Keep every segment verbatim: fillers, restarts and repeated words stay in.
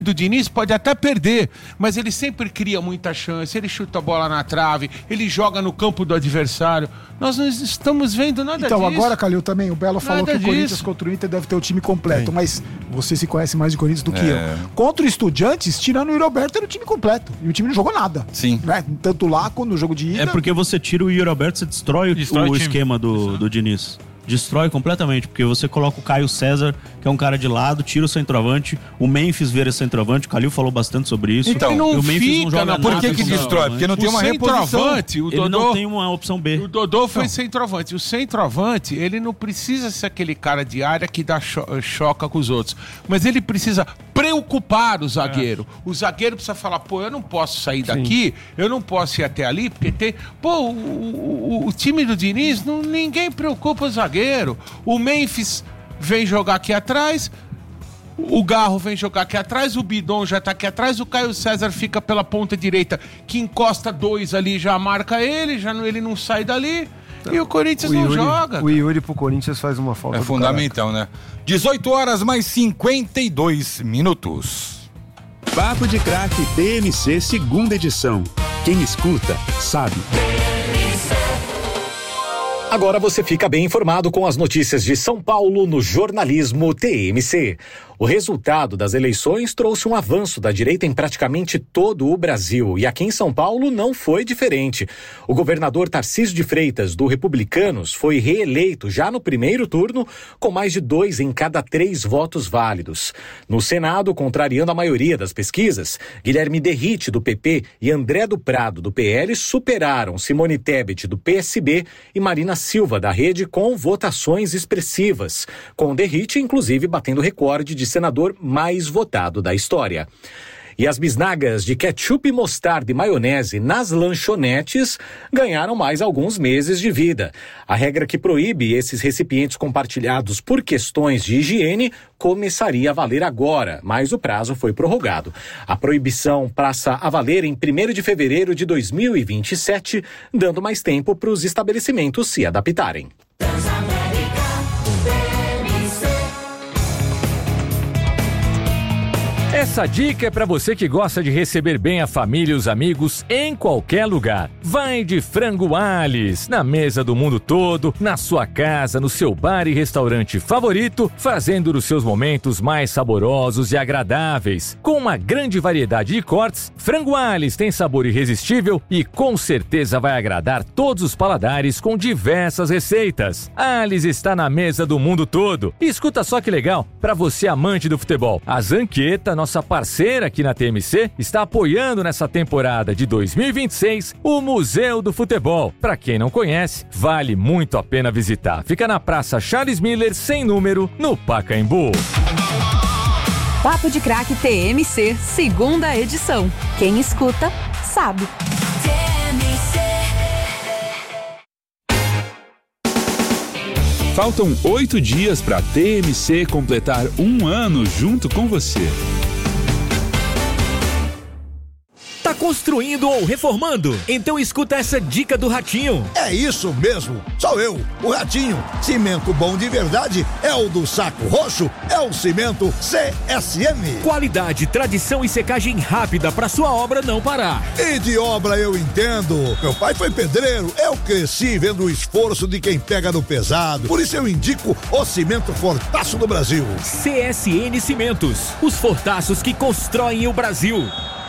do Diniz pode até perder, mas ele sempre cria muita chance, ele chuta a bola na trave, ele joga no campo do adversário. Nós não estamos vendo nada então, disso. Então, agora, Calil, também, o Belo nada falou que disso. o Corinthians contra o Inter deve ter o time completo, Sim. mas você se conhece mais de Corinthians do que é. eu. Contra o Estudiantes, tirando o Yuri Alberto, era o time completo. E o time não jogou nada. Sim. Né? Tanto lá, quanto no jogo de ida. É porque você tira o Yuri Alberto, você destrói, destrói o, o esquema do, do Diniz. Destrói completamente, porque você coloca o Caio César, que é um cara de lado, tira o centroavante, o Memphis vira centroavante, o Calil falou bastante sobre isso. Então, e o Memphis fica, não joga não, nada. Por que que destrói? Porque não tem o uma reposição. O Ele Dodô, não tem uma opção B. O Dodô foi não. centroavante. O centroavante, ele não precisa ser aquele cara de área que dá cho- choca com os outros, mas ele precisa preocupar o zagueiro. É. O zagueiro precisa falar, pô, eu não posso sair daqui, Sim. eu não posso ir até ali, porque tem... Pô, o, o, o time do Diniz, não, ninguém preocupa o zagueiro. O Memphis vem jogar aqui atrás, o Garro vem jogar aqui atrás, o Bidon já tá aqui atrás, o Caio César fica pela ponta direita, que encosta dois ali, já marca ele, já não, ele não sai dali, e o Corinthians o não Yuri, joga. O Yuri pro Corinthians faz uma falta. É fundamental, né? dezoito horas mais cinquenta e dois minutos. Papo de Craque T M C, segunda edição. Quem escuta, sabe. Agora você fica bem informado com as notícias de São Paulo no jornalismo T M C. O resultado das eleições trouxe um avanço da direita em praticamente todo o Brasil. E aqui em São Paulo não foi diferente. O governador Tarcísio de Freitas, do Republicanos, foi reeleito já no primeiro turno, com mais de dois em cada três votos válidos. No Senado, contrariando a maioria das pesquisas, Guilherme Derrite, do P P, e André do Prado, do P L, superaram Simone Tebet, do P S B, e Marina Silva, da Rede, com votações expressivas, com Derrite, inclusive, batendo recorde de senador mais votado da história. E as bisnagas de ketchup, mostarda e maionese nas lanchonetes ganharam mais alguns meses de vida. A regra que proíbe esses recipientes compartilhados por questões de higiene começaria a valer agora, mas o prazo foi prorrogado. A proibição passa a valer em primeiro de fevereiro de dois mil e vinte e sete, dando mais tempo para os estabelecimentos se adaptarem. Essa dica é para você que gosta de receber bem a família e os amigos em qualquer lugar. Vai de Frango Alice, na mesa do mundo todo, na sua casa, no seu bar e restaurante favorito, fazendo os seus momentos mais saborosos e agradáveis. Com uma grande variedade de cortes, Frango Alice tem sabor irresistível e com certeza vai agradar todos os paladares com diversas receitas. Alice está na mesa do mundo todo. E escuta só que legal, para você amante do futebol, a Zanqueta, nossa parceira aqui na T M C, está apoiando nessa temporada de dois mil e vinte e seis o Museu do Futebol. Para quem não conhece, vale muito a pena visitar. Fica na Praça Charles Miller, sem número, no Pacaembu. Papo de Craque T M C, segunda edição. Quem escuta, sabe. T M C. Faltam oito dias para a T M C completar um ano junto com você. Tá construindo ou reformando? Então escuta essa dica do Ratinho. É isso mesmo, sou eu, o Ratinho. Cimento bom de verdade é o do Saco Roxo, é o cimento C S M. Qualidade, tradição e secagem rápida para sua obra não parar. E de obra eu entendo. Meu pai foi pedreiro, eu cresci vendo o esforço de quem pega no pesado. Por isso eu indico o cimento Fortaço do Brasil. C S N Cimentos, os fortaços que constroem o Brasil.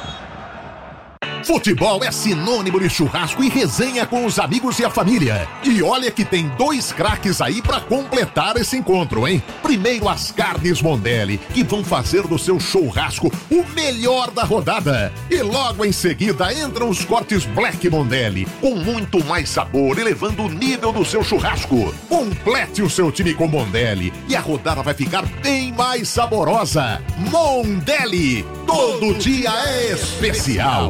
Futebol é sinônimo de churrasco e resenha com os amigos e a família. E olha que tem dois craques aí pra completar esse encontro, hein? Primeiro, as carnes Mondelli, que vão fazer do seu churrasco o melhor da rodada. E logo em seguida entram os cortes Black Mondelli, com muito mais sabor, elevando o nível do seu churrasco. Complete o seu time com Mondelli e a rodada vai ficar bem mais saborosa. Mondelli, todo dia é especial.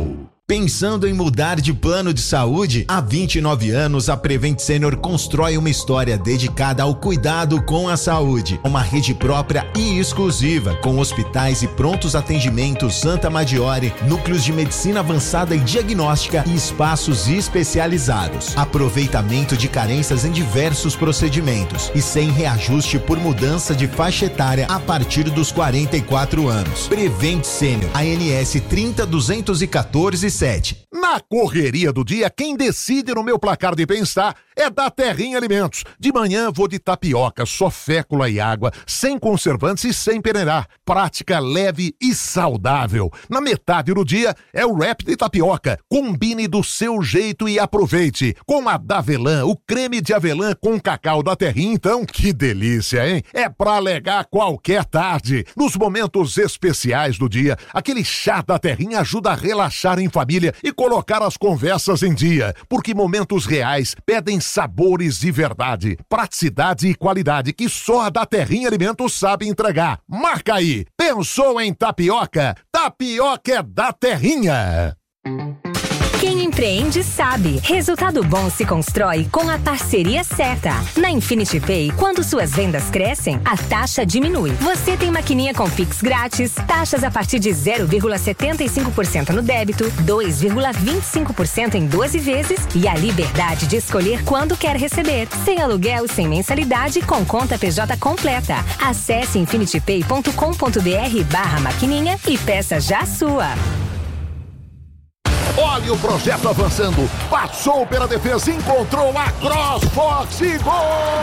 Pensando em mudar de plano de saúde? Há vinte e nove anos, a Prevent Senior constrói uma história dedicada ao cuidado com a saúde. Uma rede própria e exclusiva, com hospitais e prontos atendimentos Santa Maggiore, núcleos de medicina avançada e diagnóstica e espaços especializados. Aproveitamento de carências em diversos procedimentos e sem reajuste por mudança de faixa etária a partir dos quarenta e quatro anos. Prevent Senior, A N S trinta duzentos e quatorze sete. Na correria do dia, quem decide no meu placar de bem-estar é da Terrinha Alimentos. De manhã vou de tapioca, só fécula e água, sem conservantes e sem peneirar. Prática, leve e saudável. Na metade do dia é o wrap de tapioca. Combine do seu jeito e aproveite. Com a Davelã, o creme de avelã com cacau da Terrinha, então, que delícia, hein? É pra alegar qualquer tarde. Nos momentos especiais do dia, aquele chá da Terrinha ajuda a relaxar em família e colocar as conversas em dia, porque momentos reais pedem sabores de verdade, praticidade e qualidade que só a da Terrinha Alimentos sabe entregar. Marca aí! Pensou em tapioca? Tapioca é da Terrinha! Quem empreende sabe. Resultado bom se constrói com a parceria certa. Na Infinity Pay, quando suas vendas crescem, a taxa diminui. Você tem maquininha com Pix grátis, taxas a partir de zero vírgula setenta e cinco por cento no débito, dois vírgula vinte e cinco por cento em doze vezes e a liberdade de escolher quando quer receber. Sem aluguel, sem mensalidade, com conta P J completa. Acesse infinitypay ponto com ponto br barra maquininha e peça já a sua. Olha o projeto avançando. Passou pela defesa, encontrou a CrossFox e gol!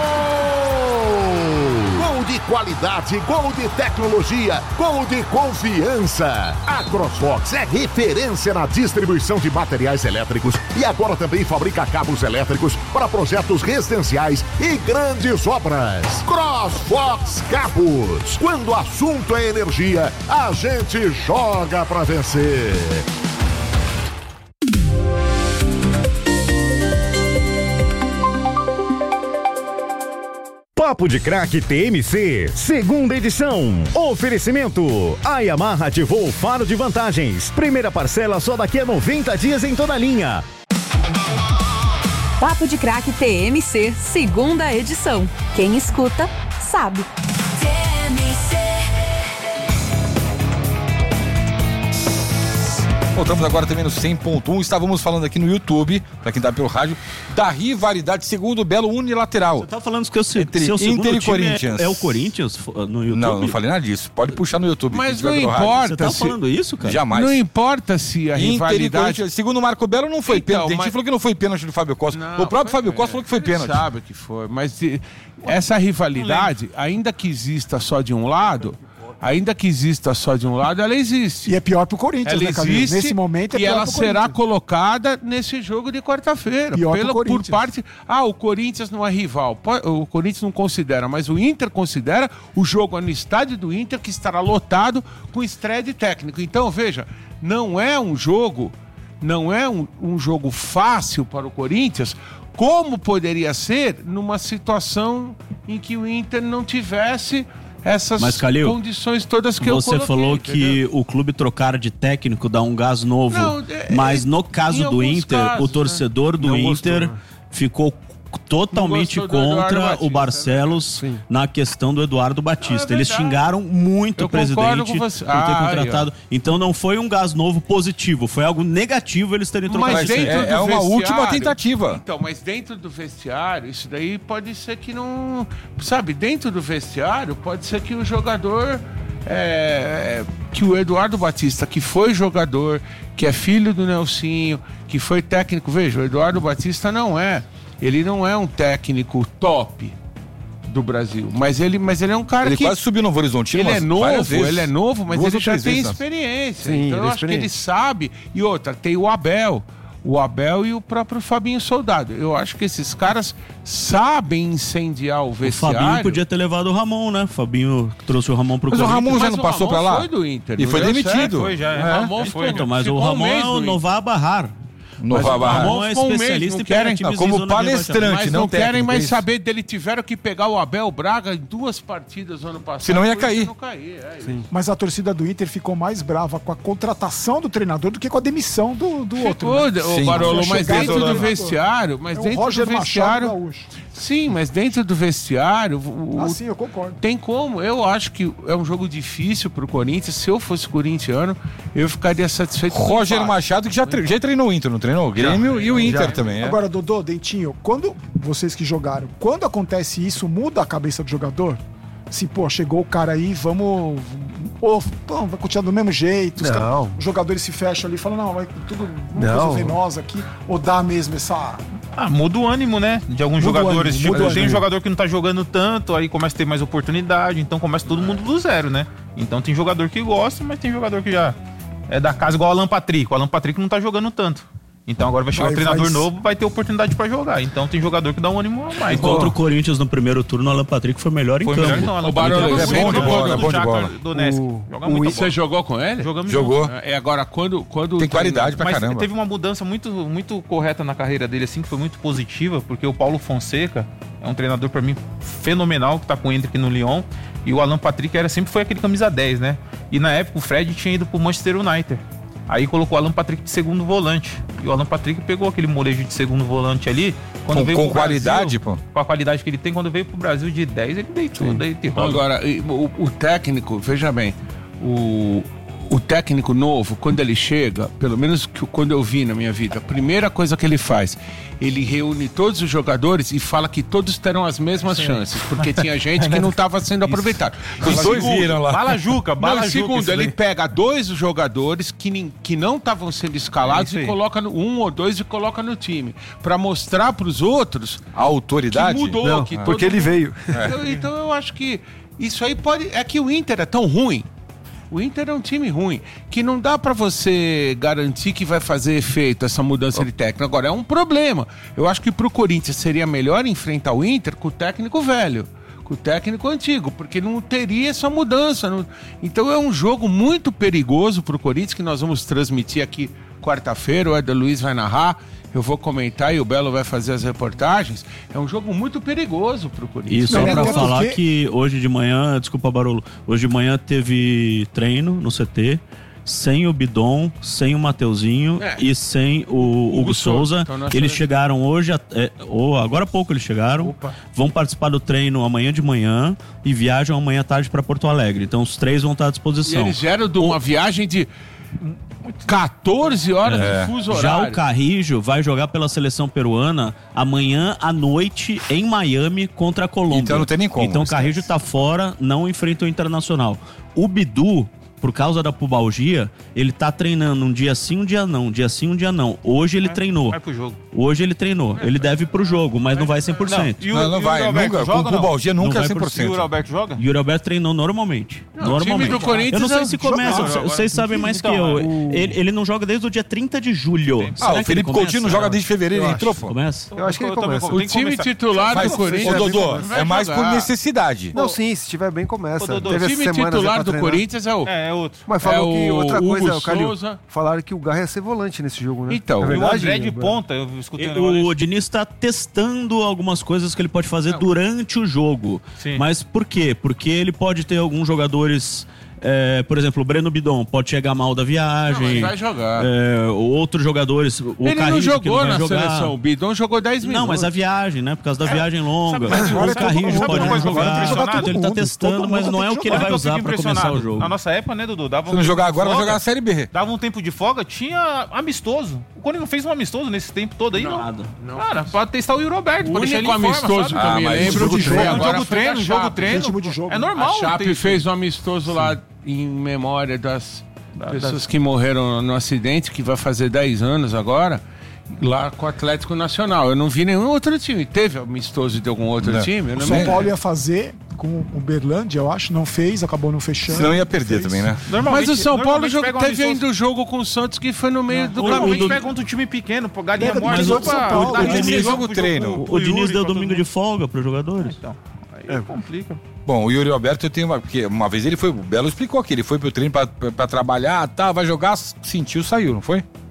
Gol de qualidade, gol de tecnologia, gol de confiança. A CrossFox é referência na distribuição de materiais elétricos e agora também fabrica cabos elétricos para projetos residenciais e grandes obras. CrossFox Cabos. Quando o assunto é energia, a gente joga pra vencer. Papo de Craque T M C, segunda edição. Oferecimento: a Yamaha ativou o faro de vantagens. Primeira parcela só daqui a noventa dias em toda a linha. Papo de Craque T M C, segunda edição. Quem escuta, sabe. T M C. Voltamos agora também no cem ponto um. Estávamos falando aqui no YouTube, para quem tá pelo rádio, da rivalidade segundo belo unilateral. Você tá falando que eu sei, entre seu Inter e Corinthians. É, é o Corinthians no YouTube? Não, não falei nada disso. Pode puxar no YouTube. Mas não importa. Você tá se... falando isso, cara? Jamais. Não importa se a Inter rivalidade... Segundo o Marco Belo, não foi então, pênalti. mas... A gente falou que não foi pênalti do Fábio Costa. Não, o próprio Fábio Costa falou que foi pênalti. sabe que foi, mas essa rivalidade, ainda que exista só de um lado... Ainda que exista só de um lado, ela existe. E é pior pro Corinthians, ela né, Camilo? existe, Nesse momento é e pior ela pro será colocada nesse jogo de quarta-feira. Pior Pela, pro Corinthians. Por parte... Ah, o Corinthians não é rival. O Corinthians não considera, mas o Inter considera. O jogo é no estádio do Inter, que estará lotado com estreia de técnico. Então, veja, não é um jogo... Não é um, um jogo fácil para o Corinthians, como poderia ser numa situação em que o Inter não tivesse... essas Mas, Calil, condições todas que eu coloquei. Você falou que entendeu? O clube trocar de técnico dá um gás novo, não, é, mas no caso do Inter, casos, o torcedor né? do não Inter gostou, né? ficou totalmente contra o Barcelos né? na questão do Eduardo Batista. É Eles xingaram muito eu o presidente por ter ah, contratado. Aí, então não foi um gás novo positivo, foi algo negativo eles terem trocado. Mas é, é uma última tentativa. Então, mas dentro do vestiário, isso daí pode ser que não... Sabe, dentro do vestiário, pode ser que o jogador... É, que o Eduardo Batista, que foi jogador, que é filho do Nelsinho, que foi técnico... Veja, o Eduardo Batista não é... Ele não é um técnico top do Brasil, mas ele, mas ele é um cara ele que... Ele quase subiu no Horizontino, Ele é novo, ele é novo, mas Duas ele já tem vezes, experiência. Sim, então eu acho que ele sabe. E outra, tem o Abel. O Abel e o próprio Fabinho Soldado. Eu acho que esses caras sabem incendiar o vestiário. O Fabinho podia ter levado o Ramon, né? O Fabinho trouxe o Ramon pro Corinthians. Mas o Ramon já não passou pra lá? Foi do Inter. E foi demitido. Foi já. É. O Ramon foi. Então, mas o Ramon não vai barrar. Nova Barra. Ramon é especialista não em querem, não, como palestrante, mas não, não técnico, querem mais isso. saber dele. Tiveram que pegar o Abel Braga em duas partidas ano passado. Senão ia cair. Não cair é Mas a torcida do Inter ficou mais brava com a contratação do treinador do que com a demissão do, do outro. Ficou, Né? ô, Barolo, mas dentro do vestiário, mas é dentro Roger do vestiário, Machado Gaúcho. sim, mas dentro do vestiário, o, Ah, sim, eu concordo. tem como. Eu acho que é um jogo difícil pro Corinthians. Se eu fosse corintiano, eu ficaria satisfeito. com o Roger empate. Machado, que já, tre- já treinou o Inter, não treinou? O Grêmio Já, e o Inter já. também. É. Agora, Dodô, Dentinho, quando vocês que jogaram, quando acontece isso, muda a cabeça do jogador? Assim, pô, chegou o cara aí, vamos. Ou pô, vai continuar do mesmo jeito. Os, Não. cara, os jogadores se fecham ali e falam, não, vai tudo vamos Não. resolver nós aqui. Ou dá mesmo essa. Ah, muda o ânimo, né? De alguns Muda o jogadores. ânimo, muda Tipo, o tem um ânimo. jogador que não tá jogando tanto, aí começa a ter mais oportunidade, então começa todo mundo do zero, né? Então tem jogador que gosta, mas tem jogador que já é da casa, igual o Alan Patrick. O Alan Patrick não tá jogando tanto. Então agora vai chegar Vai- um treinador vai- novo, vai ter oportunidade pra jogar. Então tem jogador que dá um ânimo a mais. E contra o Corinthians no primeiro turno, o Alan Patrick foi melhor em Foi campo. melhor então, Alan O Barolo Patrick é jogou bom de muito bola, do é bom de Shakhtar bola. Donetsk. O- Joga o muita Você bola. jogou com ele? Jogamos Jogou. junto. É, agora, quando. quando Tem qualidade pra Mas caramba. teve uma mudança muito, muito correta na carreira dele, assim, que foi muito positiva, porque o Paulo Fonseca é um treinador, pra mim, fenomenal, que tá com o Inter aqui no Lyon, e o Alan Patrick era, sempre foi aquele camisa dez, né? E na época o Fred tinha ido pro Manchester United. Aí colocou o Alan Patrick de segundo volante. E o Alan Patrick pegou aquele molejo de segundo volante ali. Quando Com- veio com pro Brasil, qualidade, pô. Com a qualidade que ele tem, quando veio pro Brasil de dez, ele deitou, deitou e rola. Agora, e o, o técnico, veja bem, o, o técnico novo, quando ele chega, pelo menos que, quando eu vi na minha vida, a primeira coisa que ele faz, ele reúne todos os jogadores e fala que todos terão as mesmas chances, porque tinha gente que não estava sendo aproveitado. Os dois viram lá. Bala Juca, Não, Bala e Juca. segundo, isso ele daí. pega dois jogadores que, nin- que não estavam sendo escalados É isso e aí. coloca no, um ou dois e coloca no time, para mostrar para os outros A autoridade? que mudou, Não, que todo porque ele mundo- veio. Então, então eu acho que isso aí pode. É que o Inter é tão ruim. O Inter é um time ruim, que não dá pra você garantir que vai fazer efeito essa mudança de técnico. Agora, é um problema. Eu acho que pro Corinthians seria melhor enfrentar o Inter com o técnico velho, com o técnico antigo, porque não teria essa mudança. não- Então é um jogo muito perigoso pro Corinthians, que nós vamos transmitir aqui quarta-feira. O Eder Luiz vai narrar, eu vou comentar e o Belo vai fazer as reportagens. É um jogo muito perigoso pro Corinthians. E só Não, pra até falar porque- que hoje de manhã, desculpa Barolo, hoje de manhã teve treino no C T, sem o Bidon, sem o Mateuzinho É. e sem o Hugo, Hugo Souza. Souza. Então nós Eles temos- chegaram hoje, é, ou agora há pouco eles chegaram, vão participar do treino amanhã de manhã e viajam amanhã à tarde para Porto Alegre. Então os três vão estar à E disposição. eles vieram de uma viagem de catorze horas É. de fuso Já horário. o Carrijo vai jogar pela seleção peruana amanhã à noite em Miami contra a Colômbia. Então não tem nem como, Então o esquece. Carrijo tá fora, não enfrenta o Internacional. O Bidu, por causa da pubalgia, ele tá treinando um dia sim, um dia não, um dia sim, um dia não. Hoje ele treinou. Vai pro jogo. Hoje ele treinou. Ele deve ir pro jogo, mas não vai cem por cento. E o- Não, não e o vai, Roberto nunca. joga, Com não? pubalgia Não nunca é vai cem por E o cento. Alberto joga? E o Roberto treinou normalmente. Não, o normalmente. time do Corinthians eu não sei é se um começa, jogador, vocês agora. sabem mais Então, que eu. o- Ele, ele não joga desde o dia trinta de julho. Ah, Será o que ele Felipe começa? Coutinho não joga desde fevereiro, ele entrou, pô. Começa? Eu acho que ele Eu também começa. vou- O tem que time começar. titular Mas, do Corinthians. ô Dodô, vai é mais por jogar. necessidade. Não, sim, se estiver bem, começa. Ô, Dodô, O Teve essa time semana já titular pra do treinar. Corinthians é o. É, é outro. Mas falou É que o outra Hugo coisa, Calil, Souza. falaram que o Garra ia ser volante nesse jogo, né? Então, é E o verdade? André de ponta, eu escutei um negócio O desse. Diniz está testando algumas coisas que ele pode fazer durante o jogo. Sim. Mas por quê? Porque ele pode ter alguns jogadores. é, por exemplo, o Breno Bidon pode chegar mal da Não, viagem. mas vai jogar. é, outros jogadores. O Ele não Carrijo, que jogou vai na jogar. seleção. O Bidon jogou dez minutos. Não, mas a viagem, né? Por causa da viagem longa. sabe, mas o agora é todo Carrijo mundo- pode sabe não uma coisa que eu fico jogar. impressionado? Então ele tá Todo mundo, testando, todo mas mundo não é tem o que que ele Sabe vai que eu usar fico pra começar o impressionado? jogo. Na nossa época, né, Dudu? Dava Se não um jogar tempo de agora, vai folga, jogar a Série B. Dava um tempo de folga, tinha amistoso. O Corinthians não fez um amistoso nesse tempo todo aí, não. Nada. Cara, pra testar o Yuri Roberto, O pra deixar ele único em forma, amistoso sabe? que eu Ah, me mas lembro jogo de de treino, jogo. Um Agora jogo foi a treino, jogo Chape. treino. Ritmo de jogo. É normal. A Chape ter- fez um amistoso lá em memória das pessoas que morreram no acidente, que vai fazer dez anos agora, lá com o Atlético Nacional. Eu não vi nenhum outro time. Teve amistoso de algum outro Não. time? Eu O não São me- Paulo ia fazer com o Berlândia, eu acho, não fez, acabou não fechando. Senão ia perder Fez. também, né? Normalmente- Mas o São Paulo normalmente jogo, pega um teve amistoso- ainda o jogo com o Santos que foi no meio do Normalmente caminho. pega contra um time pequeno, pô, galinha Pega morta. mas só o São pra Paulo, dar o esse Diniz- jogo o pro- treino. pro- O pro Diniz Yuri, deu pra todo domingo de mundo. folga para os jogadores. Então, aí complica. Bom, o Yuri Alberto eu tenho uma. Porque uma vez ele foi. O Belo explicou aqui, ele foi pro treino pra, pra, pra trabalhar, tá, vai jogar, sentiu, saiu, não foi?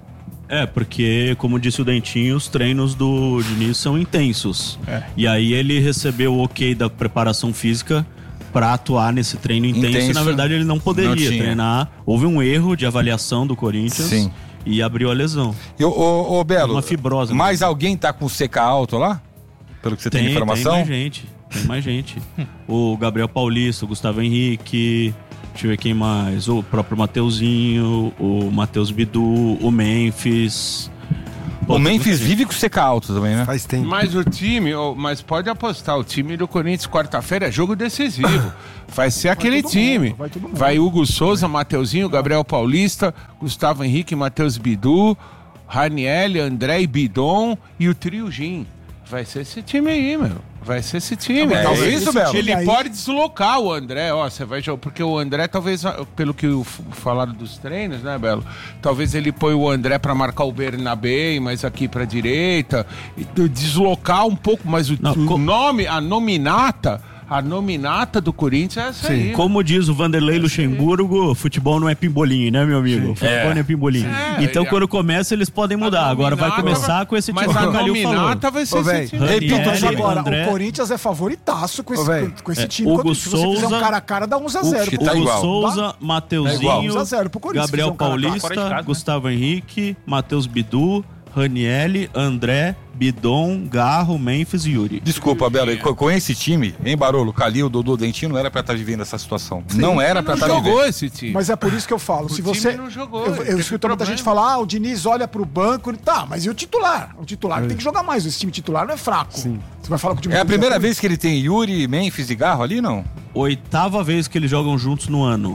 É, porque, como disse o Dentinho, os treinos do Diniz são intensos. É. E aí ele recebeu o ok da preparação física para atuar nesse treino intenso. intenso. E, na verdade, ele não poderia não treinar. Houve um erro de avaliação do Corinthians. Sim. E abriu a lesão. E, ô, ô, ô, Belo, uma fibrose. Mais alguém tá com o C K alto lá? Pelo que você tem, tem informação? Tem mais gente. Tem mais gente. O Gabriel Paulista, o Gustavo Henrique... Deixa eu ver quem mais. O próprio Mateuzinho, o Matheus Bidu, o Memphis. Pô, o Memphis vive com o C K alto também, né? Faz tempo. Mas o time, mas pode apostar, o time do Corinthians quarta-feira é jogo decisivo. Vai ser aquele vai time. Mundo, vai, vai Hugo Souza, Mateuzinho, Gabriel Paulista, Gustavo Henrique, Matheus Bidu, Raniel, André e Bidon e o trio Gin. Vai ser esse time aí, meu. Vai ser esse time. É, talvez isso, Belo. Ele aí... pode deslocar o André, ó, você vai jogar, porque o André talvez, pelo que falaram dos treinos, né, Belo? Talvez ele põe o André para marcar o Bernabé, mas aqui para direita, e deslocar um pouco, mas o, Não, o com... nome, a nominata, a nominata do Corinthians é essa Sim. aí. Como diz o Vanderlei Luxemburgo, futebol não é pimbolim, né, meu amigo? Sim. Futebol é. não é pimbolim. É, então, é. quando começa, eles podem mudar. Agora vai começar com esse time que o Calil falou. Vai ser Ô, esse time. Repito, agora, André... o Corinthians é favoritaço com esse, Ô, com esse é. time. Hugo se Souza, você fizer um cara a cara, dá um a zero. Hugo tá Souza, Mateuzinho, tá Gabriel Paulista, Gustavo Henrique, Matheus Bidu, Raniel, André, Bidon, Garro, Memphis e Yuri. Desculpa, Belo, com, com esse time, hein, Barolo, Calil, Dodô, Dentinho, não era pra estar vivendo essa situação. Sim, não era pra estar vivendo. Não jogou esse time. Mas é por isso que eu falo. O se time você não jogou. Eu, eu escuto muita gente falar, ah, o Diniz olha pro banco, tá, mas e o titular? O titular é. tem que jogar mais. Esse time titular não é fraco. Sim. Você vai falar que o time É a primeira é vez que ele tem Yuri, Memphis e Garro ali, não? Oitava vez que eles jogam juntos no ano.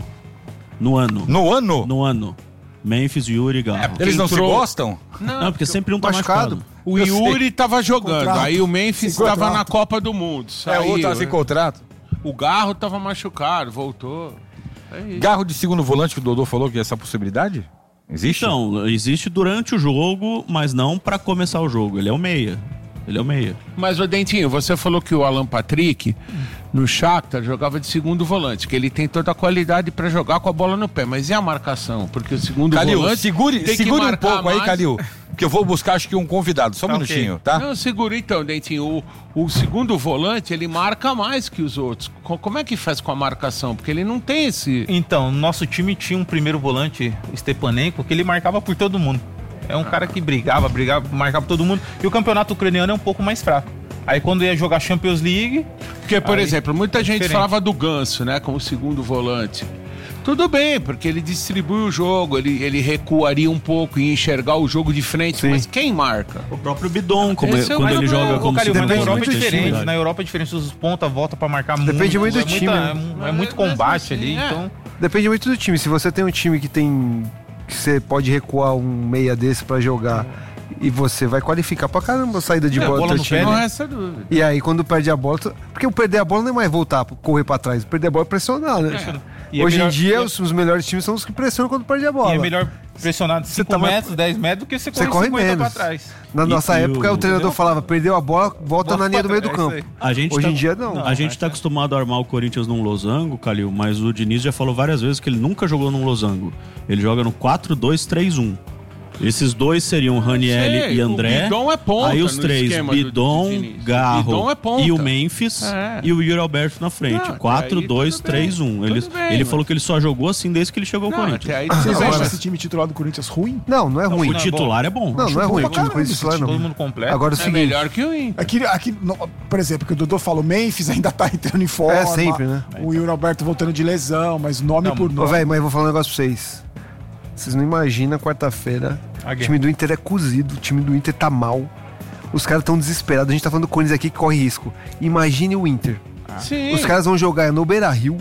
No ano. No ano? No ano. Memphis, Yuri e Garro. É, eles não entrou... se gostam? Não, não, porque sempre um tá machucado. machucado. O eu Yuri sei. tava jogando, contrato. Aí o Memphis sem tava contrato. na Copa do Mundo. Saiu, é, outro tava sem contrato. O Garro tava machucado, voltou. É Garro de segundo volante que o Dodô falou que é essa possibilidade? Existe? Então, existe durante o jogo, mas não pra começar o jogo. Ele é o meia. Ele é o meia. Mas, ô Dentinho, você falou que o Alan Patrick, no Shakhtar, jogava de segundo volante, que ele tem toda a qualidade pra jogar com a bola no pé. Mas e a marcação? Porque o segundo Calil, volante segure, tem segure que um pouco mais. aí, Calil. Porque eu vou buscar, acho que um convidado. Só um tá minutinho, okay. tá? Não, segura então, Dentinho. O, o segundo volante, ele marca mais que os outros. Como é que faz com a marcação? Porque ele não tem esse... Então, nosso time tinha um primeiro volante, Stepanenko, que ele marcava por todo mundo. É um cara que brigava, brigava, marcava todo mundo. E o campeonato ucraniano é um pouco mais fraco. Aí quando ia jogar Champions League... Porque, por aí, exemplo, muita é gente diferente. falava do Ganso, né? Como segundo volante. Tudo bem, porque ele distribui o jogo, ele, ele recuaria um pouco e enxergar o jogo de frente. Sim. Mas quem marca? O próprio Bidon, como é, quando ele joga como segundo volante. Na Europa é diferente. Na Europa é diferente. Os pontas voltam pra marcar muito. Depende muito do é time. Muita, né? É, é muito combate ali, é. então... Depende muito do time. Se você tem um time que tem... que você pode recuar um meia desse pra jogar e você vai qualificar pra caramba a saída de é, bola, bola do teu time. Não é essa dúvida. E aí quando perde a bola, porque o perder a bola não é mais voltar, correr pra trás, perder a bola é pressionar, né? É. Hoje é melhor, em dia, é... os, os melhores times são os que pressionam quando perde a bola. E é melhor pressionar de cinco metros, mais... dez metros do que você correr, você corre menos pra trás. Na e, nossa e época, o, o treinador entendeu? falava, perdeu a bola, volta, volta na linha do meio do campo. A gente Hoje tá, em dia, não. não a gente tá acostumado a armar o Corinthians num losango, Calil, mas o Diniz já falou várias vezes que ele nunca jogou num losango. Ele joga no quatro dois três um. Esses dois seriam Raniel e André. O Bidon é ponta. Aí os três, Bidon, do, do Garro Bidon é e o Memphis é. e o Yuri Alberto na frente. quatro dois três um. Ele, bem, ele falou que ele só jogou assim desde que ele chegou ao Corinthians. Aí, vocês acham esse time titular do Corinthians ruim? Não, não é ruim. O titular é bom. Não, não é ruim. O time do Corinthians titular não. Todo mundo completo. Agora, é, é seguinte, melhor que o Inter. Aqui, aqui, por exemplo, que o Dodô falou, o Memphis ainda tá entrando em forma. É sempre, né? O Yuri Alberto voltando de lesão, mas nome não, por nome. Ô, velho, mas eu vou falar um negócio pra vocês. Vocês não imaginam, quarta-feira, o time do Inter é cozido, o time do Inter tá mal. Os caras estão desesperados. A gente tá falando do Corinthians aqui que corre risco. Imagine o Inter. Ah. Os caras vão jogar no Beira-Rio.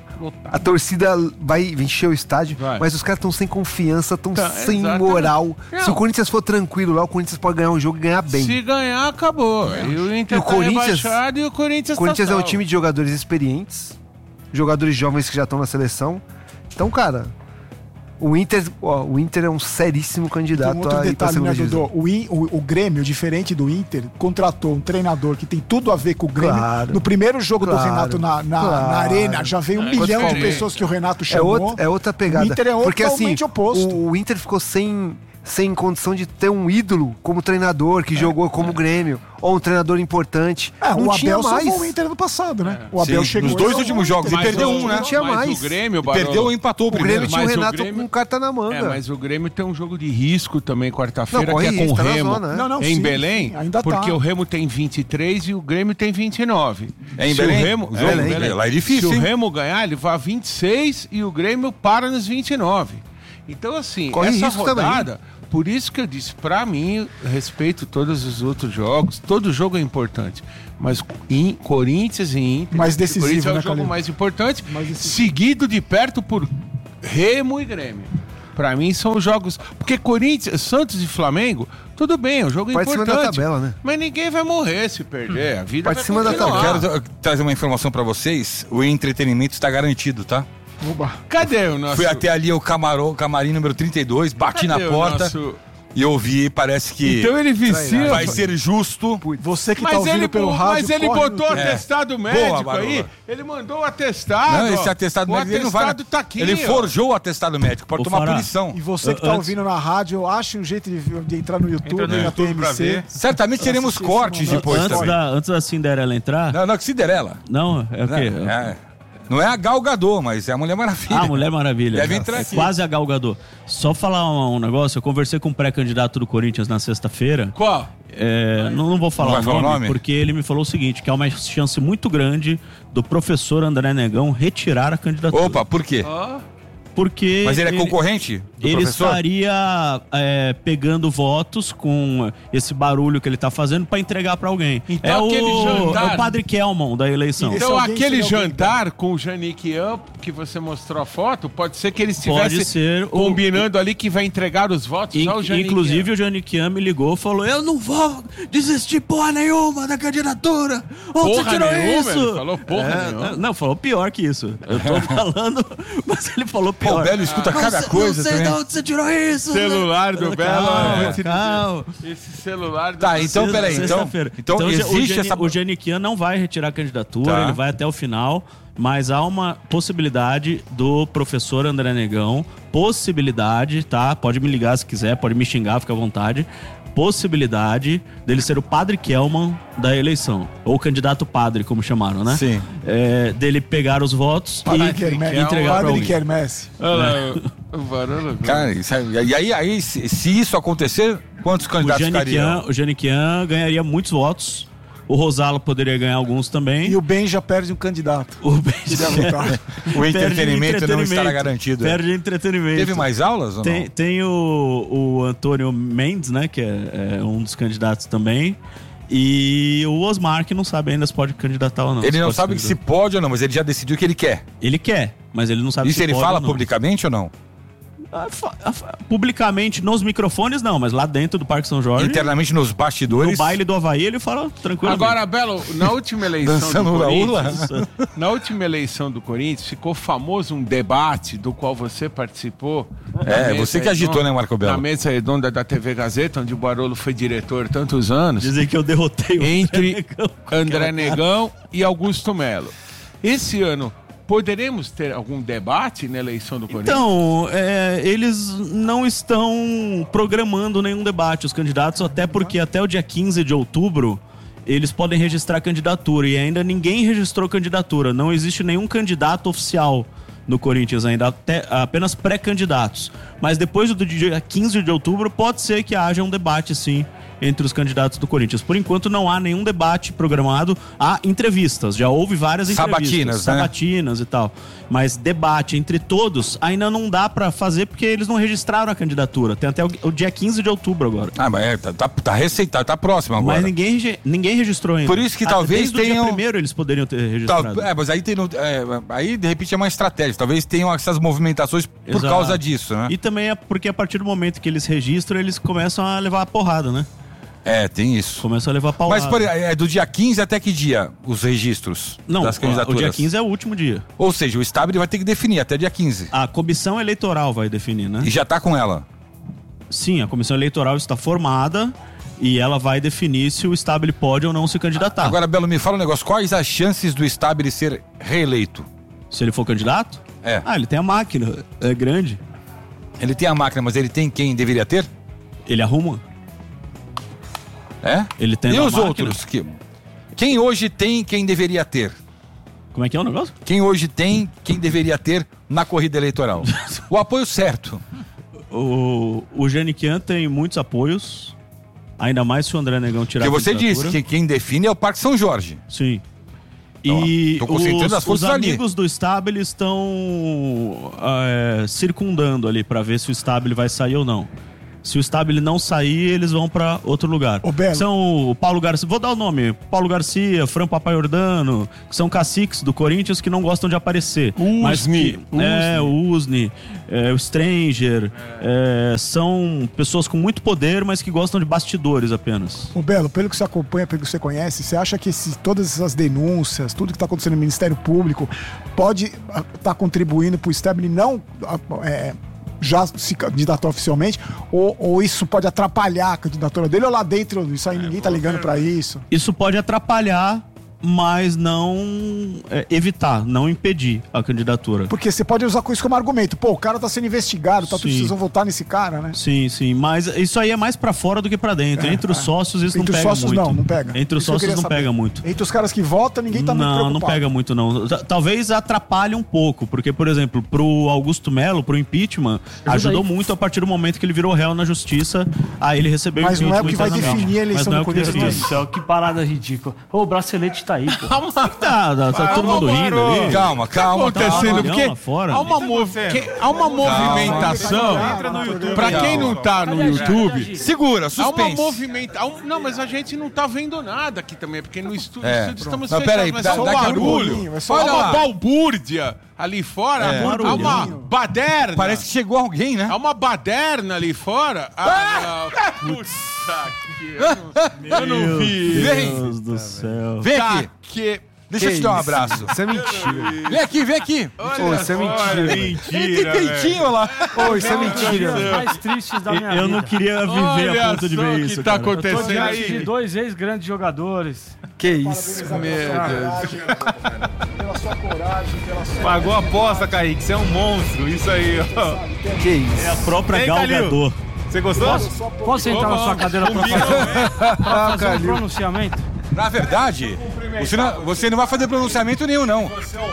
A torcida vai encher o estádio, vai. Mas os caras estão sem confiança, estão tá, sem exatamente. moral. Não. Se o Corinthians for tranquilo lá, o Corinthians pode ganhar um jogo e ganhar bem. Se ganhar, acabou. É. E o Inter e o tá Corinthians, rebaixado e o Corinthians O Corinthians tá é um time de jogadores experientes, jogadores jovens que já estão na seleção. Então, cara... O Inter, ó, o Inter é um seríssimo candidato tem um outro a ir pra detalhe, segunda né, Dodô? O, o, o Grêmio, diferente do Inter, contratou um treinador que tem tudo a ver com o Grêmio. Claro, no primeiro jogo claro, do Renato na, na, claro. na Arena, já veio um é, milhão de pessoas que o Renato chamou. É outra, é outra pegada. O Inter é Porque, totalmente assim, oposto. O, o Inter ficou sem, sem condição de ter um ídolo como treinador, que é, jogou como é. Grêmio, ou um treinador importante. É, não o tinha Abel mais. salvou o Inter no passado, né? É. O Abel Sim, chegou... nos dois últimos jogos, e perdeu um, né? Não tinha mas mais. O Grêmio, perdeu ou empatou o primeiro. O Grêmio tinha mas o Renato o Grêmio... com carta na manga. É, mas o Grêmio tem um jogo de risco também quarta-feira, não, que é com risco, o tá Remo zona, né? não, não, em sim, Belém, sim, ainda porque tá. o Remo tem vinte e três e o Grêmio tem vinte e nove. É em Se Belém? O Remo, o jogo, é, em Belém. Lá é difícil, Se hein? o Remo ganhar, ele vai a vinte e seis e o Grêmio para nos vinte e nove. Então, assim, Corre essa risco rodada... também. Por isso que eu disse, pra mim, respeito todos os outros jogos, todo jogo é importante. Mas em Corinthians e Inter, mais decisivo, Corinthians é o né, jogo Calil? mais importante, mais seguido de perto por Remo e Grêmio. Pra mim são os jogos... Porque Corinthians, Santos e Flamengo, tudo bem, é um jogo Parte importante. Cima da tabela, né? Mas ninguém vai morrer se perder. A vida Parte vai cima da continuar. Quero trazer uma informação pra vocês. O entretenimento está garantido, tá? Oba. Cadê o nosso... Fui até ali o camarão, camarim número trinta e dois, bati Cadê na o porta nosso- e ouvi, parece que Então ele vicia... vai ser justo. Você que Mas tá ouvindo ele, pelo rádio... mas ele corre botou no- É. atestado médico Boa, aí. Barola. Ele mandou o atestado. Não, esse ó. atestado o médico ele não vai. atestado tá aqui, Ele ó. forjou o atestado médico, pode Ô, tomar Fará, punição. E você que tá Antes- ouvindo na rádio, ache um jeito de, de entrar no YouTube, Entra no na YouTube pra T M C. ver. Certamente teremos Assistir cortes esse depois Antes também. da, antes da Cinderela entrar... Não, não, que Cinderela. Não, é o quê? Não, é, não é a Gal Gadot, mas é a Mulher Maravilha. Ah, Mulher Maravilha. Deve entrar é aqui. quase a Gal Gadot. Só falar um, um negócio, eu conversei com um pré-candidato do Corinthians na sexta-feira. Qual? É, não, não vou falar, Não vai o, falar nome, o nome? porque ele me falou o seguinte, que há uma chance muito grande do professor André Negão retirar a candidatura. Opa, por quê? Porque Mas ele é concorrente do ele professor? estaria é, pegando votos com esse barulho que ele tá fazendo pra entregar pra alguém. Então é, aquele o, jantar- é o Padre Kelmon da eleição. Esse Então alguém aquele seria alguém, jantar com o Janiquian que você mostrou a foto, pode ser que eles Pode estivessem ser o- combinando ali que vai entregar os votos In- ao Janiquian. Inclusive o Janiquian me ligou e falou: eu não vou desistir porra nenhuma da candidatura. Onde você Porra tirou nenhuma? isso? Ele falou porra É, nenhuma. Não, falou pior que isso. Eu tô falando, mas ele falou Pô, pior. o Belo escuta Não cada sei- coisa Não sei também. de onde você tirou isso. Celular do Belo. Calma, esse- calma. Esse celular do Tá, então, Sexta- peraí, então, sexta-feira. então, o existe Jani- essa... O Janiquian não vai retirar a candidatura, Tá. ele vai até o final, mas há uma possibilidade do professor André Negão, possibilidade, tá? Pode me ligar se quiser, pode me xingar, fica à vontade. Possibilidade dele ser o Padre Kelman da eleição. Ou candidato padre, como chamaram, né? Sim. É, dele pegar os votos Padre e Quermesse. entregar pra Padre alguém. Quermesse. Olha lá, o Barolo. Cara, isso aí- e aí, aí se, se isso acontecer, quantos O candidatos Janiquian, ficariam? o Janiquian ganharia muitos votos. O Rosalo poderia ganhar alguns também. E o Ben já perde um candidato. O Ben Já votar. O entretenimento não entretenimento. estará garantido. Perde entretenimento. Teve mais aulas ou Tem, não? tem o, o Antônio Mendes, né? Que é, é um dos candidatos também. E o Osmar, que não sabe ainda se pode candidatar ou não. Ele não pode sabe se pode ou não, mas ele já decidiu que ele quer. Ele quer, mas ele não sabe Isso se ele pode fala ou não. publicamente ou não? Ah, fa- ah, fa- Publicamente nos microfones, não, mas lá dentro do Parque São Jorge. Internamente nos bastidores. No baile do Havaí, ele fala tranquilo. Agora, Belo, na última eleição Dançando do hula-hula? Corinthians, na última eleição do Corinthians, ficou famoso um debate do qual você participou. na É, mesa você que agitou, redonda- né, Marco Belo? Na mesa redonda da T V Gazeta, onde o Barolo foi diretor tantos anos. Dizem que eu derrotei o Entre André Negão com André aquela Negão e Augusto Melo. Esse ano, poderemos ter algum debate na eleição do Corinthians? Então, é, eles não estão programando nenhum debate, os candidatos, até porque até o dia quinze de outubro eles podem registrar candidatura e ainda ninguém registrou candidatura. Não existe nenhum candidato oficial no Corinthians ainda, até, apenas pré-candidatos. Mas depois do dia quinze de outubro pode ser que haja um debate, sim, entre os candidatos do Corinthians. Por enquanto não há nenhum debate programado, há entrevistas, já houve várias entrevistas. Sabatinas, né? Sabatinas e tal. Mas debate entre todos ainda não dá pra fazer porque eles não registraram a candidatura. Tem até o, o dia quinze de outubro agora. Ah, mas é, tá, tá, tá receitado, tá próximo agora. Mas ninguém, rege- ninguém registrou ainda. Por isso que Ah, talvez desde o tenham- dia primeiro eles poderiam ter Tá, registrado. é, mas aí tem. no- é, aí, de repente, é uma estratégia. Talvez tenham essas movimentações por Exato. causa disso, né? E também é porque a partir do momento que eles registram, eles começam a levar a porrada, né? É, tem isso. Começam a levar a paulada. Mas por, é do dia quinze até que dia os registros Não, das o candidaturas? dia quinze é o último dia. Ou seja, o Stabile vai ter que definir até dia quinze. A comissão eleitoral vai definir, né? E já tá com ela. Sim, a comissão eleitoral está formada e ela vai definir se o Stabile pode ou não se candidatar. Agora, Belo, me fala um negócio. Quais as chances do Stabile ser reeleito? Se ele for candidato? É. Ah, ele tem a máquina, é grande. Ele tem a máquina, mas ele tem quem deveria ter? Ele arruma? É? Ele tem E uma os máquina? outros? Que... Quem hoje tem, quem deveria ter? Como é que é o negócio? Quem hoje tem, quem deveria ter na corrida eleitoral? O apoio certo. O, o Geniquian tem muitos apoios, ainda mais se o André Negão tirar Porque a você candidatura. disse que quem define é o Parque São Jorge. Sim. E Tô concentrando os, as forças os ali. amigos do Stabile estão é, circundando ali pra ver se o Stabile vai sair ou não. Se o Stabile não sair, eles vão pra outro lugar. São o Paulo Garcia, vou dar o nome, Paulo Garcia, Fran Papaiordano, que são caciques do Corinthians que não gostam de aparecer. Mas que, é, o Usni, é, o Stranger, é, são pessoas com muito poder, mas que gostam de bastidores apenas. Ô Belo, pelo que você acompanha, pelo que você conhece, você acha que esse, todas essas denúncias, tudo que está acontecendo no Ministério Público, pode estar tá contribuindo para o Stabile não é, já se candidatar oficialmente, ou, ou isso pode atrapalhar a candidatura dele, ou lá dentro, isso aí ninguém tá ligando para isso? Isso pode atrapalhar, mas não é, evitar, não impedir a candidatura. Porque você pode usar isso como argumento. Pô, o cara tá sendo investigado, tá tudo, vocês vão votar nesse cara, né? Sim, sim, mas isso aí é mais pra fora do que pra dentro. É, Entre os é. sócios isso Entre não os pega sócios, muito. não, não pega. Entre os Isso eu sócios queria não saber. pega muito. Entre os caras que votam, ninguém tá muito Não, preocupado. não pega muito não. T- Talvez atrapalhe um pouco, porque, por exemplo, pro Augusto Melo, pro impeachment, ajudou aí. muito a partir do momento que ele virou réu na justiça, aí ele recebeu Mas não é o que vai internamente. definir a eleição Mas não é do o que Corinthians, define. Meu Deus do céu, que parada ridícula. Ô, o bracelete tá aí, pô. Tá, tá, tá todo mundo rindo ali. Calma, calma, Tá acontecendo, calma. porque Lá fora. há uma, mov... que- há uma movimentação. Pra quem não tá no YouTube, segura, há uma suspense. movimentação. Não, mas a gente não tá vendo nada aqui também, porque no estúdio, É. estúdio estamos Não, pera aí, mas dá- é só dá aqui um barulho. pouquinho, é só Olha olha uma lá. balbúrdia ali fora, É. há uma baderna. Parece que chegou alguém, né? Há uma baderna ali fora. Ah, não. Puta que... Eu não, eu não vi. Meu Vem. Deus do céu. Vem Tá aqui. que... Deixa eu te dar um abraço. Isso é mentira. Vem aqui, vem aqui. Ô, isso é mentira. Ele tem peitinho lá. Ô, isso é mentira. Os mais tristes da minha Eu vida. não queria viver Olha a ponto de só ver o isso. que tá cara. Eu tô acontecendo diante de aí. dois ex-grandes jogadores. Que isso. Meu Deus. Pela sua coragem, pela sua... Pagou a aposta, Kaique. Você é um monstro. Isso aí, ó. Que isso. É a própria Vem, Gal Calil. Gadot. Você gostou? Posso, posso entrar na sua cadeira pra Combina, fazer, né? pra fazer um pronunciamento? Na verdade, você não, você não vai fazer pronunciamento nenhum, não.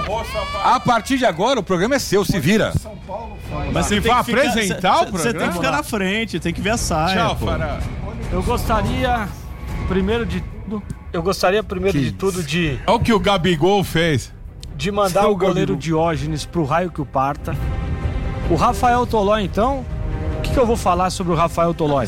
A partir de agora, o programa é seu, se vira. Mas Você tem vai que ficar- apresentar cê- o Você programa? tem que ficar na frente, tem que ver a saia. Tchau, pô. Fará. Eu gostaria, primeiro de tudo, eu gostaria primeiro de tudo de, Olha o que o Gabigol fez. de mandar o goleiro Diógenes pro raio que o parta. O Rafael Tolói, então, o que, que eu vou falar sobre o Rafael Tolói?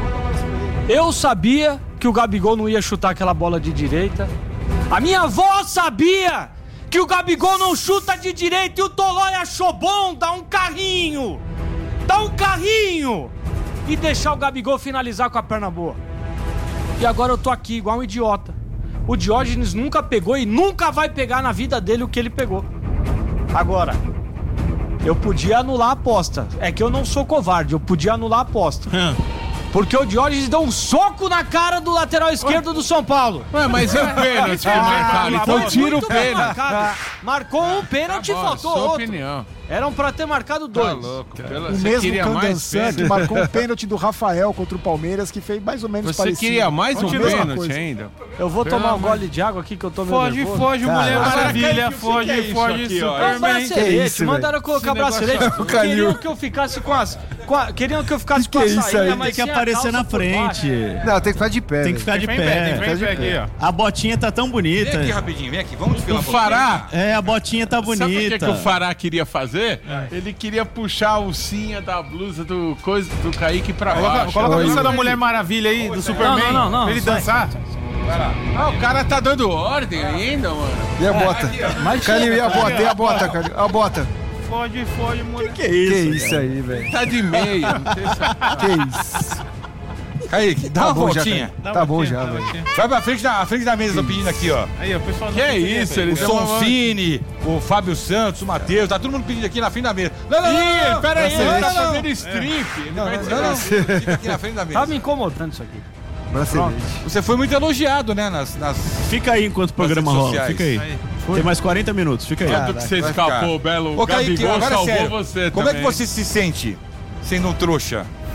Eu sabia que o Gabigol não ia chutar aquela bola de direita. A minha avó sabia que o Gabigol não chuta de direita e o Tolói achou bom dar um carrinho. Dar um carrinho e deixar o Gabigol finalizar com a perna boa. E agora eu tô aqui igual um idiota. O Diógenes nunca pegou e nunca vai pegar na vida dele o que ele pegou. Agora, eu podia anular a aposta. É que eu não sou covarde, eu podia anular a aposta. Porque o Diógenes deu um soco na cara do lateral esquerdo do São Paulo. Ué, mas é o pênalti que marcaram, então Foi tira o muito bem pênalti. marcado. Marcou um pênalti e Tá bom, faltou sua outro. opinião. Eram pra ter marcado Tá dois. louco. Pela- O Você mesmo queria mais Candançan que pênalti? marcou um pênalti do Rafael contra o Palmeiras, que fez mais ou menos Você parecido. queria mais um Continua a mesma pênalti coisa. ainda? Eu vou Pelo tomar um amor- gole de água aqui que eu tô meio Foge, nervoso. foge, Mulher Caralho. Maravilha. Kaique, o que Foge, que é isso foge, aqui, ó? É um Superman. bracelete, isso, mandaram colocar Esse negócio bracelete. é- Queriam que eu ficasse com as. Com a, queriam que eu ficasse com a que é isso sainha, aí? mas Tem que sem a aparecer calça na por baixo. frente. Não, tem que ficar de pé. Tem que velho. ficar de Vem em pé, tem pé. que ficar em pé aqui, ó. A botinha tá tão bonita. Vem aqui rapidinho, vem aqui. Vamos desfilar O um pouquinho. Fará, É, a botinha tá sabe o que, bonita. que o Fará queria fazer? Ele queria puxar a alcinha da blusa do, coisa, do Kaique pra Coloca, baixo. coloca a música da Mulher Maravilha aí, do Superman. não, não, não, pra ele sai. dançar. Ah, o cara tá dando ordem ainda, mano. E a bota? Mas Calil, e a chega, bota? E a bota, Calil? A bota? Foge, foge, mulher. Que Que isso? isso aí, velho? Tá de meia. Não sei se... Que isso? Kaique, dá Tá uma bom já, voltinha. Tá, tá bom já, velho. Vai pra frente da, à frente da mesa, tô pedindo aqui, ó. Aí, ó, o pessoal Que é isso? Ele O deu uma- Soncini, o Fábio Santos, o Matheus, tá todo mundo pedindo aqui na frente da mesa. Não, não, não, não, não. Ih, pera aí, ele tá Não, não, fazendo strip. Ele não, vai não, tirar- não, não. Fica aqui na frente da mesa. Tá me incomodando isso aqui. Bracelete. Você foi muito elogiado, né, nas... nas... Fica aí enquanto o programa redes rola. sociais. Fica aí. Aí. Tem mais quarenta minutos. Fica aí. Tanto que você vai escapou, ficar. Belo. Ô, O Kaique, Gabigol agora é salvou sério. você Como é também. que você se sente sendo um trouxa?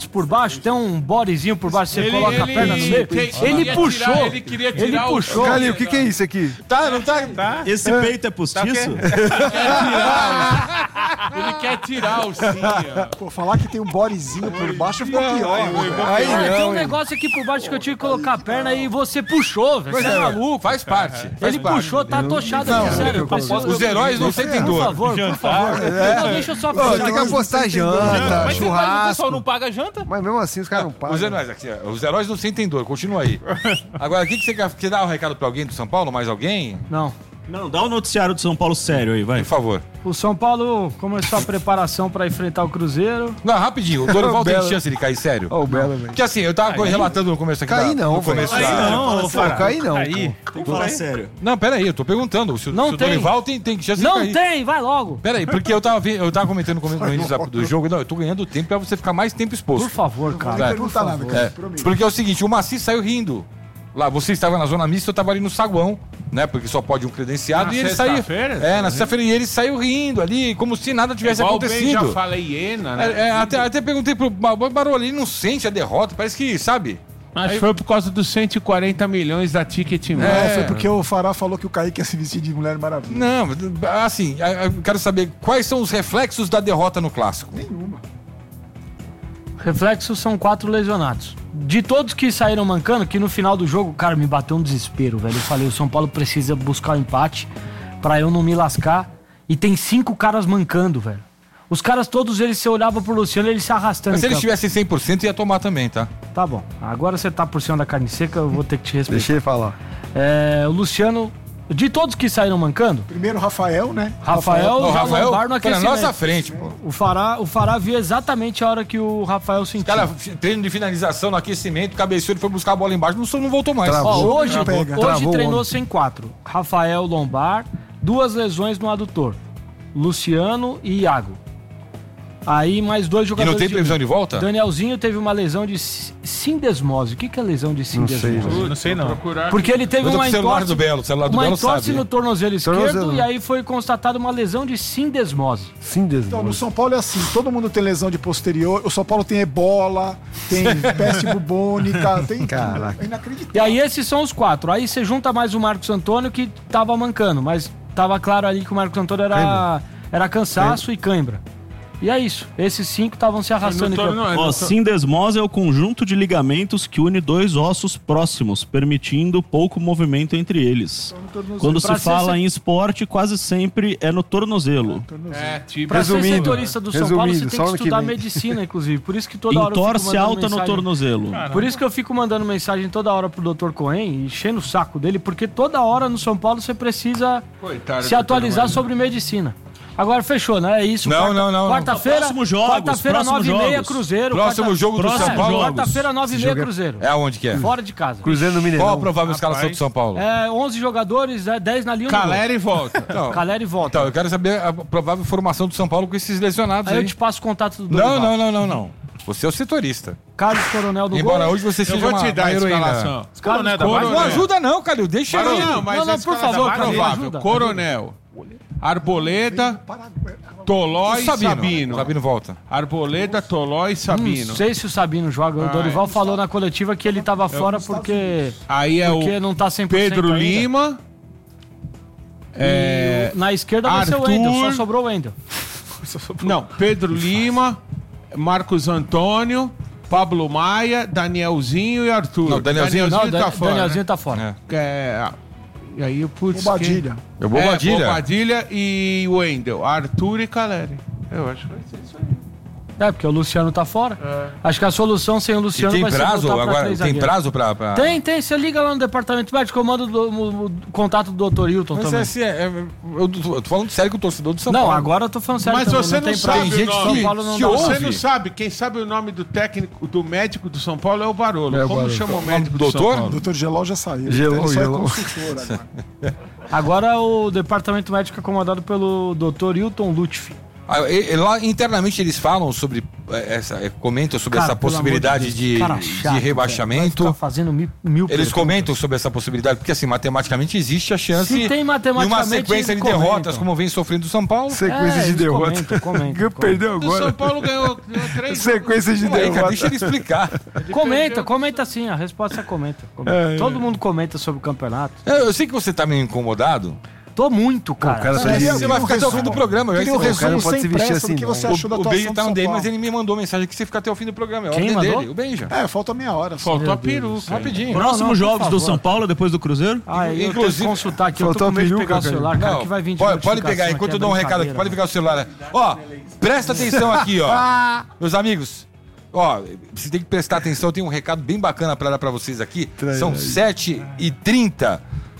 fotos por baixo, tem um bodyzinho por baixo, você Ele- coloca ele- a perna no meio. tem- Ele queria puxou. tirar- ele queria tirar Ele o- puxou. Calil, o que, que é isso aqui? Tá, não tá? tá. Esse peito é postiço? Ele quer tirar o sim, ó. Pô, falar que tem um bodyzinho por baixo ficou pior. Aí Cara, tem um não, hein? negócio aqui por baixo que eu tive que colocar a perna e você puxou, velho. Você é maluco. Faz parte. Faz Ele parte. puxou, tá atochado aqui, sério. eu preciso- Os heróis não sentem Por dor. favor, por favor. Não, deixa eu só Pô, tem que apostar janta, Mas você- mas o churrasco. pessoal não paga janta? Mas mesmo assim os caras não pagam. Os heróis, aqui, ó, os heróis não sentem dor, continua aí. Agora, o que, que você quer, quer dar um recado pra alguém do São Paulo? Mais alguém? Não. Não, dá o noticiário do São Paulo sério aí, vai. Por favor. O São Paulo começou a preparação pra enfrentar o Cruzeiro. Não, rapidinho. O Dorival tem Belo. chance de cair, sério? Ó, o Belo, velho. Porque assim, eu tava Cair? relatando no começo aqui. Cair da- não, no começo velho. da- Cair não, Fala pô, cair não, Cair? pô. Tem que falar sério. Não, peraí, eu tô perguntando. Se, o- Não se o tem. Dorival tem, tem chance Não de cair. tem, vai logo. Peraí, porque eu tava, vi- eu tava comentando no começo- no início da- do jogo, não, eu tô ganhando tempo pra você ficar mais tempo exposto. Por favor, cara. Não É. pergunta nada, cara. É, prometo. porque é o seguinte, o Maci saiu rindo. Lá, você estava na zona mista, eu estava ali no saguão, né? Porque só pode um credenciado. Na e ele saiu. sexta-feira? É, na sexta-feira. E ele saiu rindo ali, como se nada tivesse Igual bem acontecido. já fala hiena, né? É, é, até, até perguntei pro Barolo, ele não sente a derrota, parece que, sabe? Mas foi por causa dos cento e quarenta milhões da Ticket Não, é. foi porque o Fará falou que o Kaique ia se vestir de Mulher Maravilha. Não, assim, eu quero saber quais são os reflexos da derrota no clássico. Nenhuma. Reflexos são quatro lesionados. De todos que saíram mancando, que no final do jogo, cara, me bateu um desespero, velho. Eu falei, o São Paulo precisa buscar o empate pra eu não me lascar. E tem cinco caras mancando, velho. Os caras todos, eles se olhavam pro Luciano, eles se arrastando. Mas se em eles campo. tivessem cem por cento, ia tomar também, tá? Tá bom. Agora você tá por cima da carne seca, eu vou ter que te respeitar. Deixa ele falar. É, o Luciano, de todos que saíram mancando, Primeiro o Rafael, né? Rafael, Não, o já Rafael lombar no foi na aquecimento. nossa frente, pô. O Fará, o Fará viu exatamente a hora que o Rafael sentiu. Cara, treino de finalização no aquecimento, cabeceou, ele foi buscar a bola embaixo, não, não voltou mais. Ó, hoje Travou. hoje Travou treinou ontem. sem quatro. Rafael lombar, duas lesões no adutor. Luciano e Iago. Aí mais dois E jogadores. não tem previsão de volta? Danielzinho teve uma lesão de si- sindesmose. O que, que é lesão de sindesmose? sei, Não sei não. Porque ele teve Eu tô uma com o celular entorse, do Belo, o celular do uma Belo entorse sabe. no tornozelo esquerdo Tornozelo. e aí foi constatada uma lesão de sindesmose. Sim, Deus. Então, no São Paulo é assim, todo mundo tem lesão de posterior, o São Paulo tem ebola, tem peste bubônica, tem Caraca. tudo. É inacreditável. E aí esses são os quatro. Aí você junta mais o Marcos Antônio que tava mancando, mas tava claro ali que o Marcos Antônio era, era cansaço e cãibra. E é isso. Esses cinco estavam se arrastando em campo. Ó, sindesmose é o conjunto de ligamentos que une dois ossos próximos, permitindo pouco movimento entre eles. Quando se Pra ser fala se- em esporte, quase sempre é no tornozelo. É, tipo, Pra ser Resumindo, setorista do São Paulo, você resumindo, tem só que ano que estudar vem. medicina, inclusive. Por isso que toda hora eu fico Entorse mandando alta no mensagem- tornozelo. Por isso que eu fico mandando mensagem toda hora pro doutor Cohen, enchendo o saco dele, porque toda hora no São Paulo você precisa Coitado, se atualizar doutor sobre medicina. Agora fechou, né? É isso. Não, Quarta- não, não, não. Quarta-feira, Próximos jogos, quarta-feira, próximos nove e meia, jogos. Cruzeiro. Próximo Quarta- jogo do É, São Paulo. Quarta-feira, nove e meia, jogo é- Cruzeiro. É aonde que é? Fora de casa. Cruzeiro no Mineirão. Qual a provável escalação do São Paulo? É, onze jogadores, é, dez na linha. no gol. Caleri volta. Não. Caleri volta. Então, eu quero saber a provável formação do São Paulo com esses lesionados Aí aí. eu te passo o contato do Não, Dorival. não, não, não, não. Você é o setorista. Carlos Coronel do Embora gol. hoje você Eu seja vou uma, te dar uma a heroína. escalação. Coronel da base, Não ajuda não, Calil. Deixa Barão, ele. não, mas Não, não, a por escala favor, da Calil, provável. ajuda. Coronel, Arboleda, Toló e Sabino. Sabino. Sabino volta. Arboleda, Toló e Sabino. Não sei se o Sabino joga. O Dorival falou na coletiva que ele tava fora porque, Aí é porque o não tá cem por cento Pedro ainda. Lima. É, E na esquerda vai ser o Arthur. Wendel, só sobrou o Wendel. Não, Pedro Lima, Marcos Antônio, Pablo Maia, Danielzinho e Arthur. Não, Danielzinho- Não, tá Dan- fora. Danielzinho né? tá fora. É. É, e aí, putz, Bobadilha. Eu quem- vou Bobadilha. É, Bobadilha e Wendel. Arthur e Caleri. Eu acho que vai ser isso aí. É, porque o Luciano tá fora. Acho que a solução sem o E Luciano tem vai ser prazo voltar pra agora? três Tem zagueiros. prazo pra... pra... Tem, tem. Você liga lá no departamento médico, eu mando do- o, o contato do doutor Hilton Mas também. é assim, é, é, eu tô eu tô falando sério com o torcedor do São Não, Paulo. agora eu tô falando sério Mas também, você não, tem sabe prazo. Tem gente o nome. que- São Paulo não que dá ouve. Você não sabe. Quem sabe o nome do técnico, do médico do São Paulo é o Barolo. É o Como Barolo. chama o médico do Doutor? São O Paulo? doutor Gelol já saiu. Gelol, ele só Gelol. é consultor agora. Agora o departamento médico é comandado pelo doutor Hilton Lutfi. Ah, e- e lá internamente eles falam sobre é, essa, é, comentam sobre Cara, essa pelo possibilidade amor de de, Deus, cara de chato, velho. Vai rebaixamento. ficar fazendo mil, mil Eles perguntas. comentam sobre essa possibilidade, porque assim, matematicamente existe a chance Se tem de matematicamente, uma sequência de eles comentam. derrotas, como vem sofrendo o São Paulo. Sequência É, de eles derrota. comentam, comentam, Perdeu O agora. São Paulo ganhou, ganhou três. Sequência de Pô, aí, cara, derrota. deixa ele explicar. Comenta, comenta sim, a resposta é comenta. comenta. É, é. Todo mundo comenta sobre o campeonato. Eu, eu sei que você tá meio incomodado. Tô muito, cara. o cara tá Mas de- você vai ficar até o fim do programa. Queria um vai- o cara resumo não pode sem se vestir pressa do assim, que não. você achou da O, o atuação Benja do tá São no dele, Paulo. mas ele me mandou mensagem que você fica até o fim do programa. É a Quem ordem mandou? dele, o Benja. É, falta meia hora. só. Faltou a peruca. Rapidinho. Não, Próximos não, por jogos do favor. São Paulo depois do Cruzeiro? Ah, eu Inclusive- tenho que consultar aqui. Eu tô Faltou com medo de a pegar o peruca, celular, cara, Não, que vai vir de pode, pode notificação pegar, aqui, enquanto é eu dou um recado aqui, brincadeira, pode pegar o celular. Ó, presta atenção aqui, ó. Meus amigos, ó, você tem que prestar atenção, tem um recado bem bacana pra dar pra vocês aqui. Trai São aí. sete e trinta.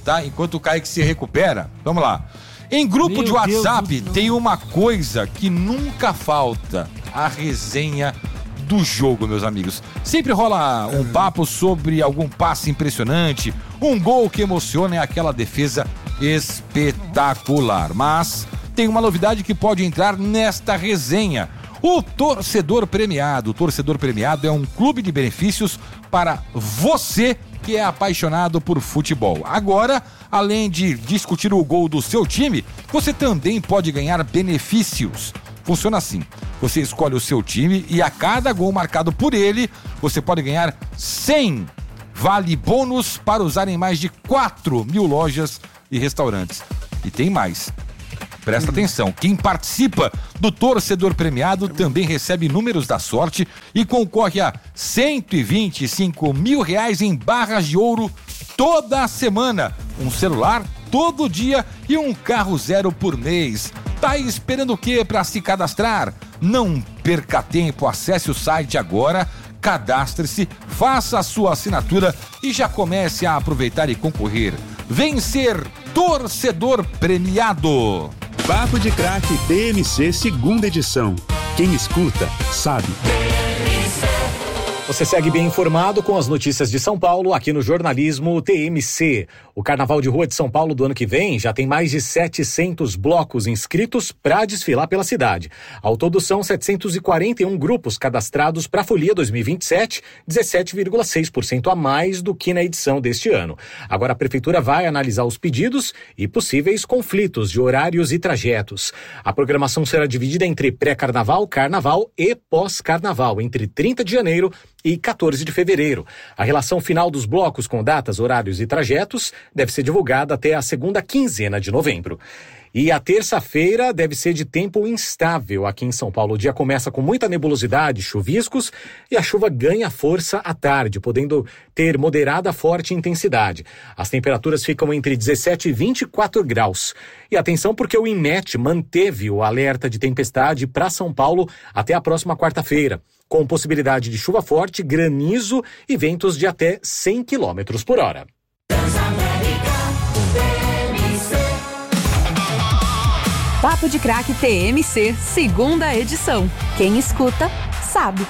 tá? Enquanto o Kaique se recupera, vamos lá. Em grupo Meu de WhatsApp Deus, tem uma coisa que nunca falta: a resenha do jogo, meus amigos. Sempre rola um papo sobre algum passe impressionante, um gol que emociona e aquela defesa espetacular. Mas tem uma novidade que pode entrar nesta resenha: o Torcedor Premiado. O Torcedor Premiado é um clube de benefícios para você que é apaixonado por futebol. Agora, além de discutir o gol do seu time, você também pode ganhar benefícios. Funciona assim: você escolhe o seu time e a cada gol marcado por ele, você pode ganhar cem vale bônus para usar em mais de quatro mil lojas e restaurantes. E tem mais. Presta atenção, quem participa do Torcedor Premiado também recebe números da sorte e concorre a cento e vinte e cinco mil reais em barras de ouro toda semana, um celular todo dia e um carro zero por mês. Tá esperando o quê para se cadastrar? Não perca tempo, acesse o site agora, cadastre-se, faça a sua assinatura e já comece a aproveitar e concorrer. Vem ser Torcedor Premiado. Papo de Craque T M C segunda edição. Quem escuta, sabe. Você segue bem informado com as notícias de São Paulo aqui no Jornalismo T M C. O Carnaval de Rua de São Paulo do ano que vem já tem mais de setecentos blocos inscritos para desfilar pela cidade. Ao todo são setecentos e quarenta e um grupos cadastrados para a Folia dois mil e vinte e sete, dezessete vírgula seis por cento a mais do que na edição deste ano. Agora a Prefeitura vai analisar os pedidos e possíveis conflitos de horários e trajetos. A programação será dividida entre pré-carnaval, carnaval e pós-carnaval, entre trinta de janeiro e quatorze de fevereiro. A relação final dos blocos com datas, horários e trajetos deve ser divulgada até a segunda quinzena de novembro. E a terça-feira deve ser de tempo instável aqui em São Paulo. O dia começa com muita nebulosidade, chuviscos, e a chuva ganha força à tarde, podendo ter moderada a forte intensidade. As temperaturas ficam entre dezessete e vinte e quatro graus. E atenção porque o INMET manteve o alerta de tempestade para São Paulo até a próxima quarta-feira, com possibilidade de chuva forte, granizo e ventos de até cem quilômetros por hora. Papo de Craque T M C, segunda edição. Quem escuta, sabe.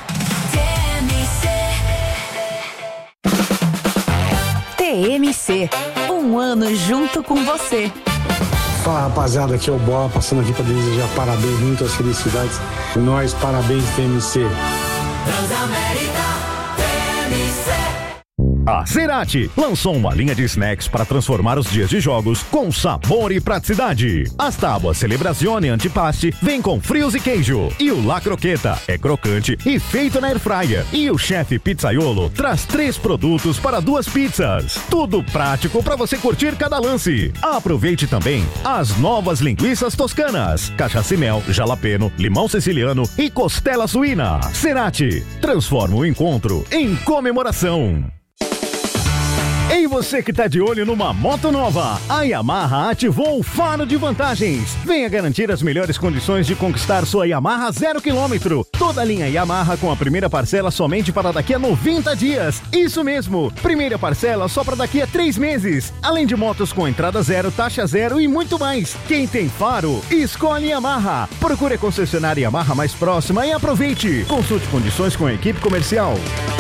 T M C, um ano junto com você. Fala rapaziada, aqui é o Bola, passando aqui para desejar parabéns, muitas felicidades. Nós, parabéns T M C. Transamérica T M C. A Cerati lançou uma linha de snacks para transformar os dias de jogos com sabor e praticidade. As tábuas Celebrazione Antipaste vêm com frios e queijo. E o La Croqueta é crocante e feito na airfryer. E o chefe Pizzaiolo traz três produtos para duas pizzas. Tudo prático para você curtir cada lance. Aproveite também as novas linguiças toscanas, cachaça e mel, jalapeno, limão siciliano e costela suína. Cerati transforma o encontro em comemoração. Ei, você que tá de olho numa moto nova, a Yamaha ativou o Faro de Vantagens. Venha garantir as melhores condições de conquistar sua Yamaha zero quilômetro. Toda a linha Yamaha com a primeira parcela somente para daqui a noventa dias. Isso mesmo, primeira parcela só para daqui a três meses. Além de motos com entrada zero, taxa zero e muito mais. Quem tem Faro, escolhe Yamaha. Procure a concessionária Yamaha mais próxima e aproveite. Consulte condições com a equipe comercial.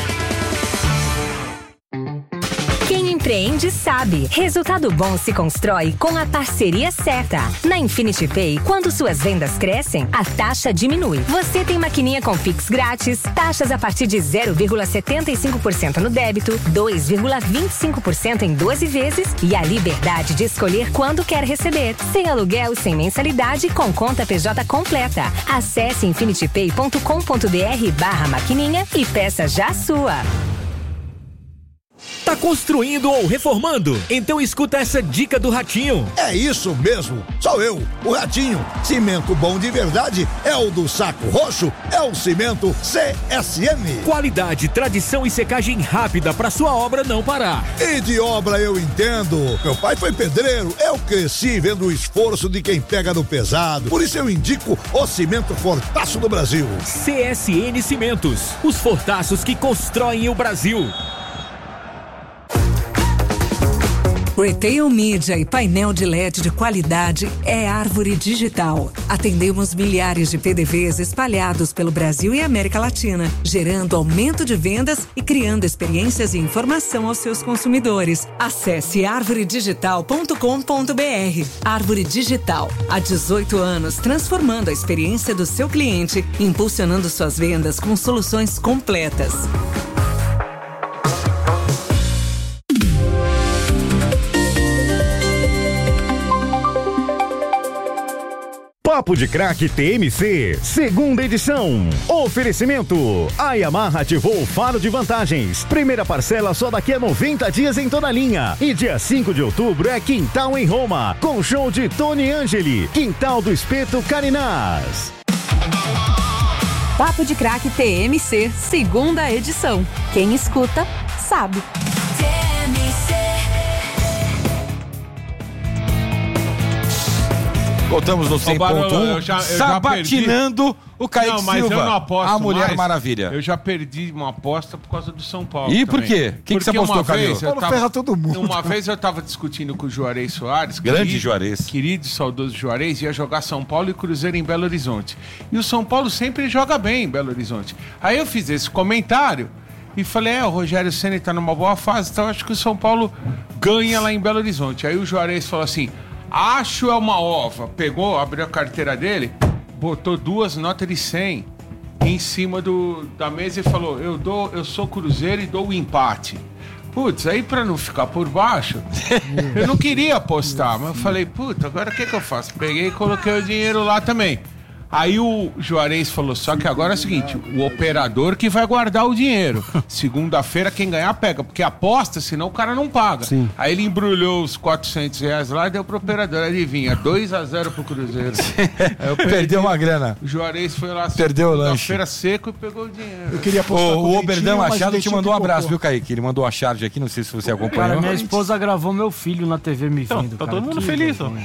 Empreende sabe. Resultado bom se constrói com a parceria certa. Na Infinity Pay, quando suas vendas crescem, a taxa diminui. Você tem maquininha com Pix grátis, taxas a partir de zero vírgula setenta e cinco por cento no débito, dois vírgula vinte e cinco por cento em doze vezes e a liberdade de escolher quando quer receber. Sem aluguel, sem mensalidade, com conta P J completa. Acesse infinitypay ponto com ponto br barra maquininha e peça já a sua. Tá construindo ou reformando? Então escuta essa dica do Ratinho. É isso mesmo, sou eu, o Ratinho. Cimento bom de verdade é o do Saco Roxo, é o cimento C S M. Qualidade, tradição e secagem rápida pra sua obra não parar. E de obra eu entendo. Meu pai foi pedreiro, eu cresci vendo o esforço de quem pega no pesado. Por isso eu indico o cimento Fortaço do Brasil. C S N Cimentos, os fortaços que constroem o Brasil. Retail Media e painel de L E D de qualidade é Árvore Digital. Atendemos milhares de P D Vs espalhados pelo Brasil e América Latina, gerando aumento de vendas e criando experiências e informação aos seus consumidores. Acesse árvore digital ponto com ponto b r. Árvore Digital, há dezoito anos transformando a experiência do seu cliente, impulsionando suas vendas com soluções completas. Papo de Craque T M C, segunda edição. Oferecimento. A Yamaha ativou o faro de vantagens. Primeira parcela só daqui a noventa dias em toda a linha. E dia cinco de outubro é Quintal em Roma, com show de Tony Angeli. Quintal do Espeto Carinás. Papo de Craque T M C, segunda edição. Quem escuta, sabe. T M C. Voltamos no cem ponto um, sabatinando o Kaique não, mas Silva, eu não aposto a Mulher mais. Maravilha. Eu já perdi uma aposta por causa do São Paulo. E por também. quê? Quem que você apostou, Camilo? Eu tava, ferra todo mundo. Uma vez eu tava discutindo com o Juarez Soares. Grande querido, Juarez. Querido e saudoso Juarez, ia jogar São Paulo e Cruzeiro em Belo Horizonte. E o São Paulo sempre joga bem em Belo Horizonte. Aí eu fiz esse comentário e falei, é, o Rogério Ceni tá numa boa fase, então acho que o São Paulo ganha lá em Belo Horizonte. Aí o Juarez falou assim, acho é uma ova. Pegou, abriu a carteira dele, botou duas notas de cem em cima do, da mesa e falou, eu dou, eu sou Cruzeiro e dou o empate. Putz, aí pra não ficar por baixo, eu não queria apostar, mas eu falei, puta, agora o que que eu faço? Peguei e coloquei o dinheiro lá também. Aí o Juarez falou, só que agora é o seguinte, o operador que vai guardar o dinheiro. Segunda-feira quem ganhar pega, porque aposta, senão o cara não paga. Sim. Aí ele embrulhou os quatrocentos reais lá e deu pro operador. Adivinha, dois a zero pro Cruzeiro. Eu Perdeu uma grana. O Juarez foi lá Perdeu o lanche. segunda-feira seco e pegou o dinheiro. Eu queria apostar O, com o Oberdão mas Machado te deixou mandou um pipocou. abraço, viu, Kaique? Ele mandou a charge aqui, não sei se você acompanhou. Cara, minha esposa gravou meu filho na T V me Então, vendo. tá cara. todo mundo Que feliz, vergonha.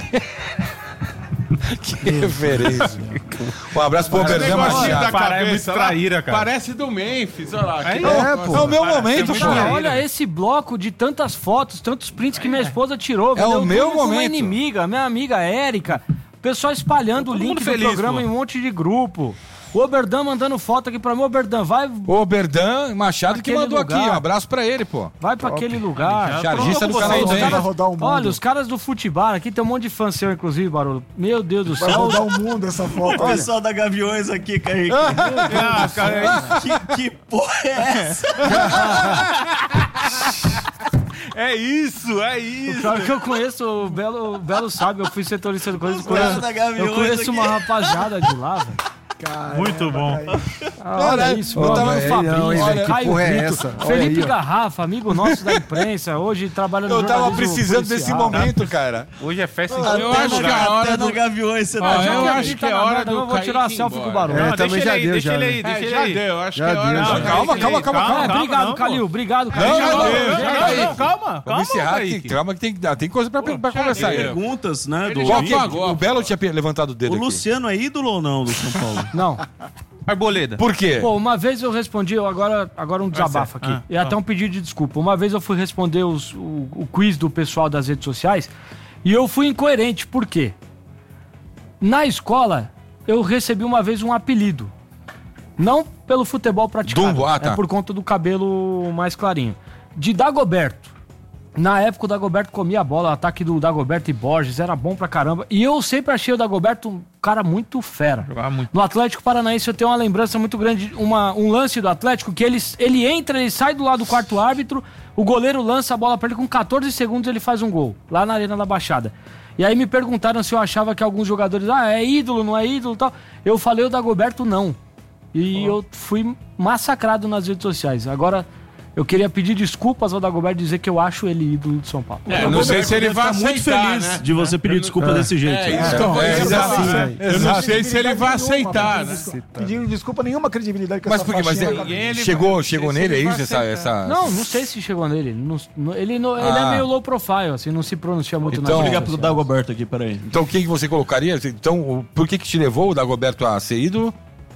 Que referência. Um abraço pro Oberdão Machado. Pará é muito traíra, cara. Parece do Memphis, olha lá. É, que é, legal. É o meu momento, é pô. Cara, olha esse bloco de tantas fotos, tantos prints que minha esposa tirou. É o vendeu meu tudo com uma momento. inimiga, minha amiga Érica. O pessoal espalhando o Todo link mundo do feliz, programa pô. em um monte de grupo. O Oberdão mandando foto aqui pra mim. Oberdão, vai, O Oberdão Machado que Aquele mandou lugar. aqui. Um abraço pra ele, pô. vai pra aquele lugar. Chargista do Pronto, canal vocês, dele. Vai caras- rodar o mundo. Olha, os caras do futebol, aqui tem um monte de fã seu, inclusive, Barulho. Meu Deus do Vai céu. rodar o mundo essa foto. O Olha. pessoal da Gaviões aqui, Kaique. Ah, cara, que, que porra é essa? é isso, é isso. Claro que eu conheço o Belo, o Belo sabe, eu fui setorista do coisa. Eu caras conheço, da Gaviões eu conheço aqui. uma rapaziada de lá, velho. Caramba, Muito bom. cara. Ah, olha isso, meu Ô, amigo velho, Fabrício, não, hein, velho, que Caio porra é Brito, essa? Olha Felipe aí, ó. Garrafa, amigo nosso da imprensa, hoje trabalhando no Eu tava jornalismo precisando desse policial. momento, cara. Hoje é festa em Eu todo acho que lugar. a hora Até do... no Gaviões você Ah, tá eu Já que acho a gente que é tá na hora merda, do eu vou tirar a Kaique ir selfie com o embora. Barulho. É, Não, também deixa já ele aí, deu, deixa já, ele né? aí, deixa É, ele já aí. deu, acho Já que é hora deu, do já. Kaique Calma, ir calma, calma, embora. calma. É, obrigado, não, Calil, obrigado, Calil. Não, Já não, deu, não, já não, deu. não. Calma, Vamos calma, encerrar aqui. Kaique. Calma que tem, tem coisa pra, pra conversar aí. Perguntas, né? Do... Qual que é? Apagou, O Belo tinha levantado o dedo O aqui. Luciano é ídolo ou não do São Paulo? Não. Arboleda. Por quê? Pô, uma vez eu respondi, eu agora, agora um desabafo aqui. Ah, e até um pedido de desculpa. Uma vez eu fui responder os- o, o quiz do pessoal das redes sociais e eu fui incoerente. Por quê? Na escola, eu recebi uma vez um apelido. Não pelo futebol praticado. Dumbo, ah, tá. É por conta do cabelo mais clarinho. De Dagoberto. Na época o Dagoberto comia a bola, o ataque do Dagoberto e Borges era bom pra caramba. E eu sempre achei o Dagoberto um cara muito fera. Jogava muito. No Atlético Paranaense eu tenho uma lembrança muito grande, uma, um lance do Atlético que ele, ele entra, ele sai do lado do quarto árbitro, o goleiro lança a bola pra ele, com catorze segundos ele faz um gol, lá na Arena da Baixada. E aí me perguntaram se eu achava que alguns jogadores, ah, é ídolo, não é ídolo e tal. Eu falei o Dagoberto não. E eu fui massacrado nas redes sociais. Agora, eu queria pedir desculpas ao Dagoberto e dizer que eu acho ele ídolo de São Paulo. É, não sei se ele vai Tá muito aceitar, feliz né? de você pedir desculpa desse jeito. É, isso, Então, é, é, exato. assim, Eu não exato. sei se ele vai aceitar, né? Pedindo desculpa, nenhuma credibilidade com Mas essa por quê? Mas faixinha. é- ele chegou, vai- chegou se nele, é ele vai isso? Essa, aceitar. essa... Não, não sei se chegou nele. Não- não- ele, não- ele Ah. é meio low profile, assim, não se pronuncia muito Então- Vou nas ligar redes pro sociais. Dagoberto aqui, peraí. Então quem que você colocaria? Então, o- por que que te levou o Dagoberto a ser ídolo?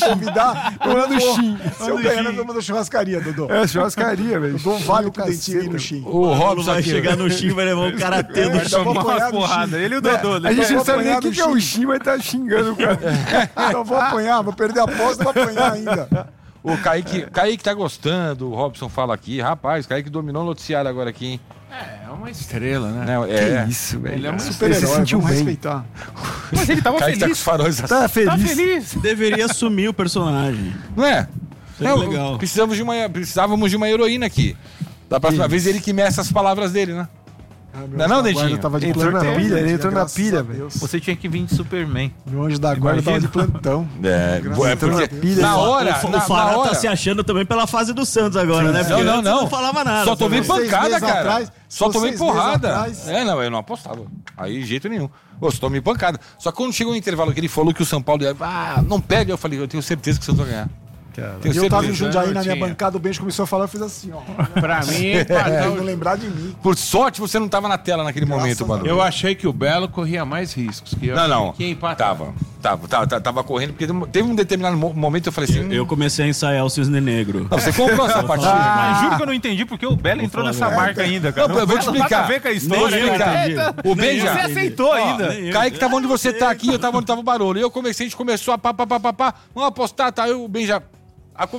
convidar, eu mando Shin. Se eu ganhar, nós vamos mandar churrascaria, Dodô. É, churrascaria, velho. Eu dou um vale pro Dentinho no Shin. O Robson vai chegar no Shin, vai levar um karatê do Shin. Porrada. Ele e o Dodô. A gente não sabe nem o que é o Shin, mas tá xingando o cara. Então vou apanhar, vou perder a aposta, vou apanhar ainda. O Kaique, Kaique tá gostando, o Robson fala aqui. Rapaz, Kaique dominou o noticiário agora aqui, hein? É, é uma estrela, né? Não, é. Que isso, velho. Ele é um Super-herói, se sentiu vamos bem. respeitar. Mas ele tava Kaique feliz. tá com os faróis Tá feliz. Tá feliz. Deveria assumir o personagem. Não é? Seria Não, legal. Precisamos de, uma, precisávamos de uma heroína aqui. Da próxima vez ele que meça as palavras dele, né? Ah, Não é não, Dentinho? Tava de Entrou na plantão, pilha, ele gente, entrou na graças pilha, a velho. Deus. Você tinha que vir de Superman. Meu anjo da guarda tava de plantão. É, Graças é a Deus. porque pilha. na O, hora, o, na, o Fará na hora, tá se achando também pela fase do Santos agora, né? Porque Não, não, antes não. não falava nada. Só tomei sabe? Seis pancada, meses cara. atrás, Só só tomei seis meses porrada. atrás. É, não, eu não apostava. Aí, de jeito nenhum. Ô, só tomei pancada. Só que quando chegou o intervalo que ele falou que o São Paulo ia, ah, não perde, eu falei, eu tenho certeza que o Santos vai ganhar. Tenho E eu tava em certeza. Jundiaí não na minha tinha. bancada, o Benjo começou a falar, eu fiz assim, ó. Pra mim, Pra não lembrar de mim. Por sorte, você não tava na tela naquele Graças momento, a mano. eu achei que o Belo corria mais riscos. Que eu Não, não. Que ia empatar. Tava. Tava, tava, tava correndo, porque teve um determinado mo- momento eu falei assim. Eu comecei a ensaiar o Cisne Negro. Não, você comprou essa partida. Ah, juro que eu não entendi porque o Belo entrou nessa marca ainda, cara. Não, eu vou te Nada explicar. a ver com a Vou história, te explicar. cara. Eita, o Benja. Você aceitou Ó, ainda. Kaique tava onde você tá aqui, eu tava onde tava o Barolo. E eu comecei, a gente começou a pá, pá, pá, pá, pá. Vamos apostar, tá? Eu, o Benja.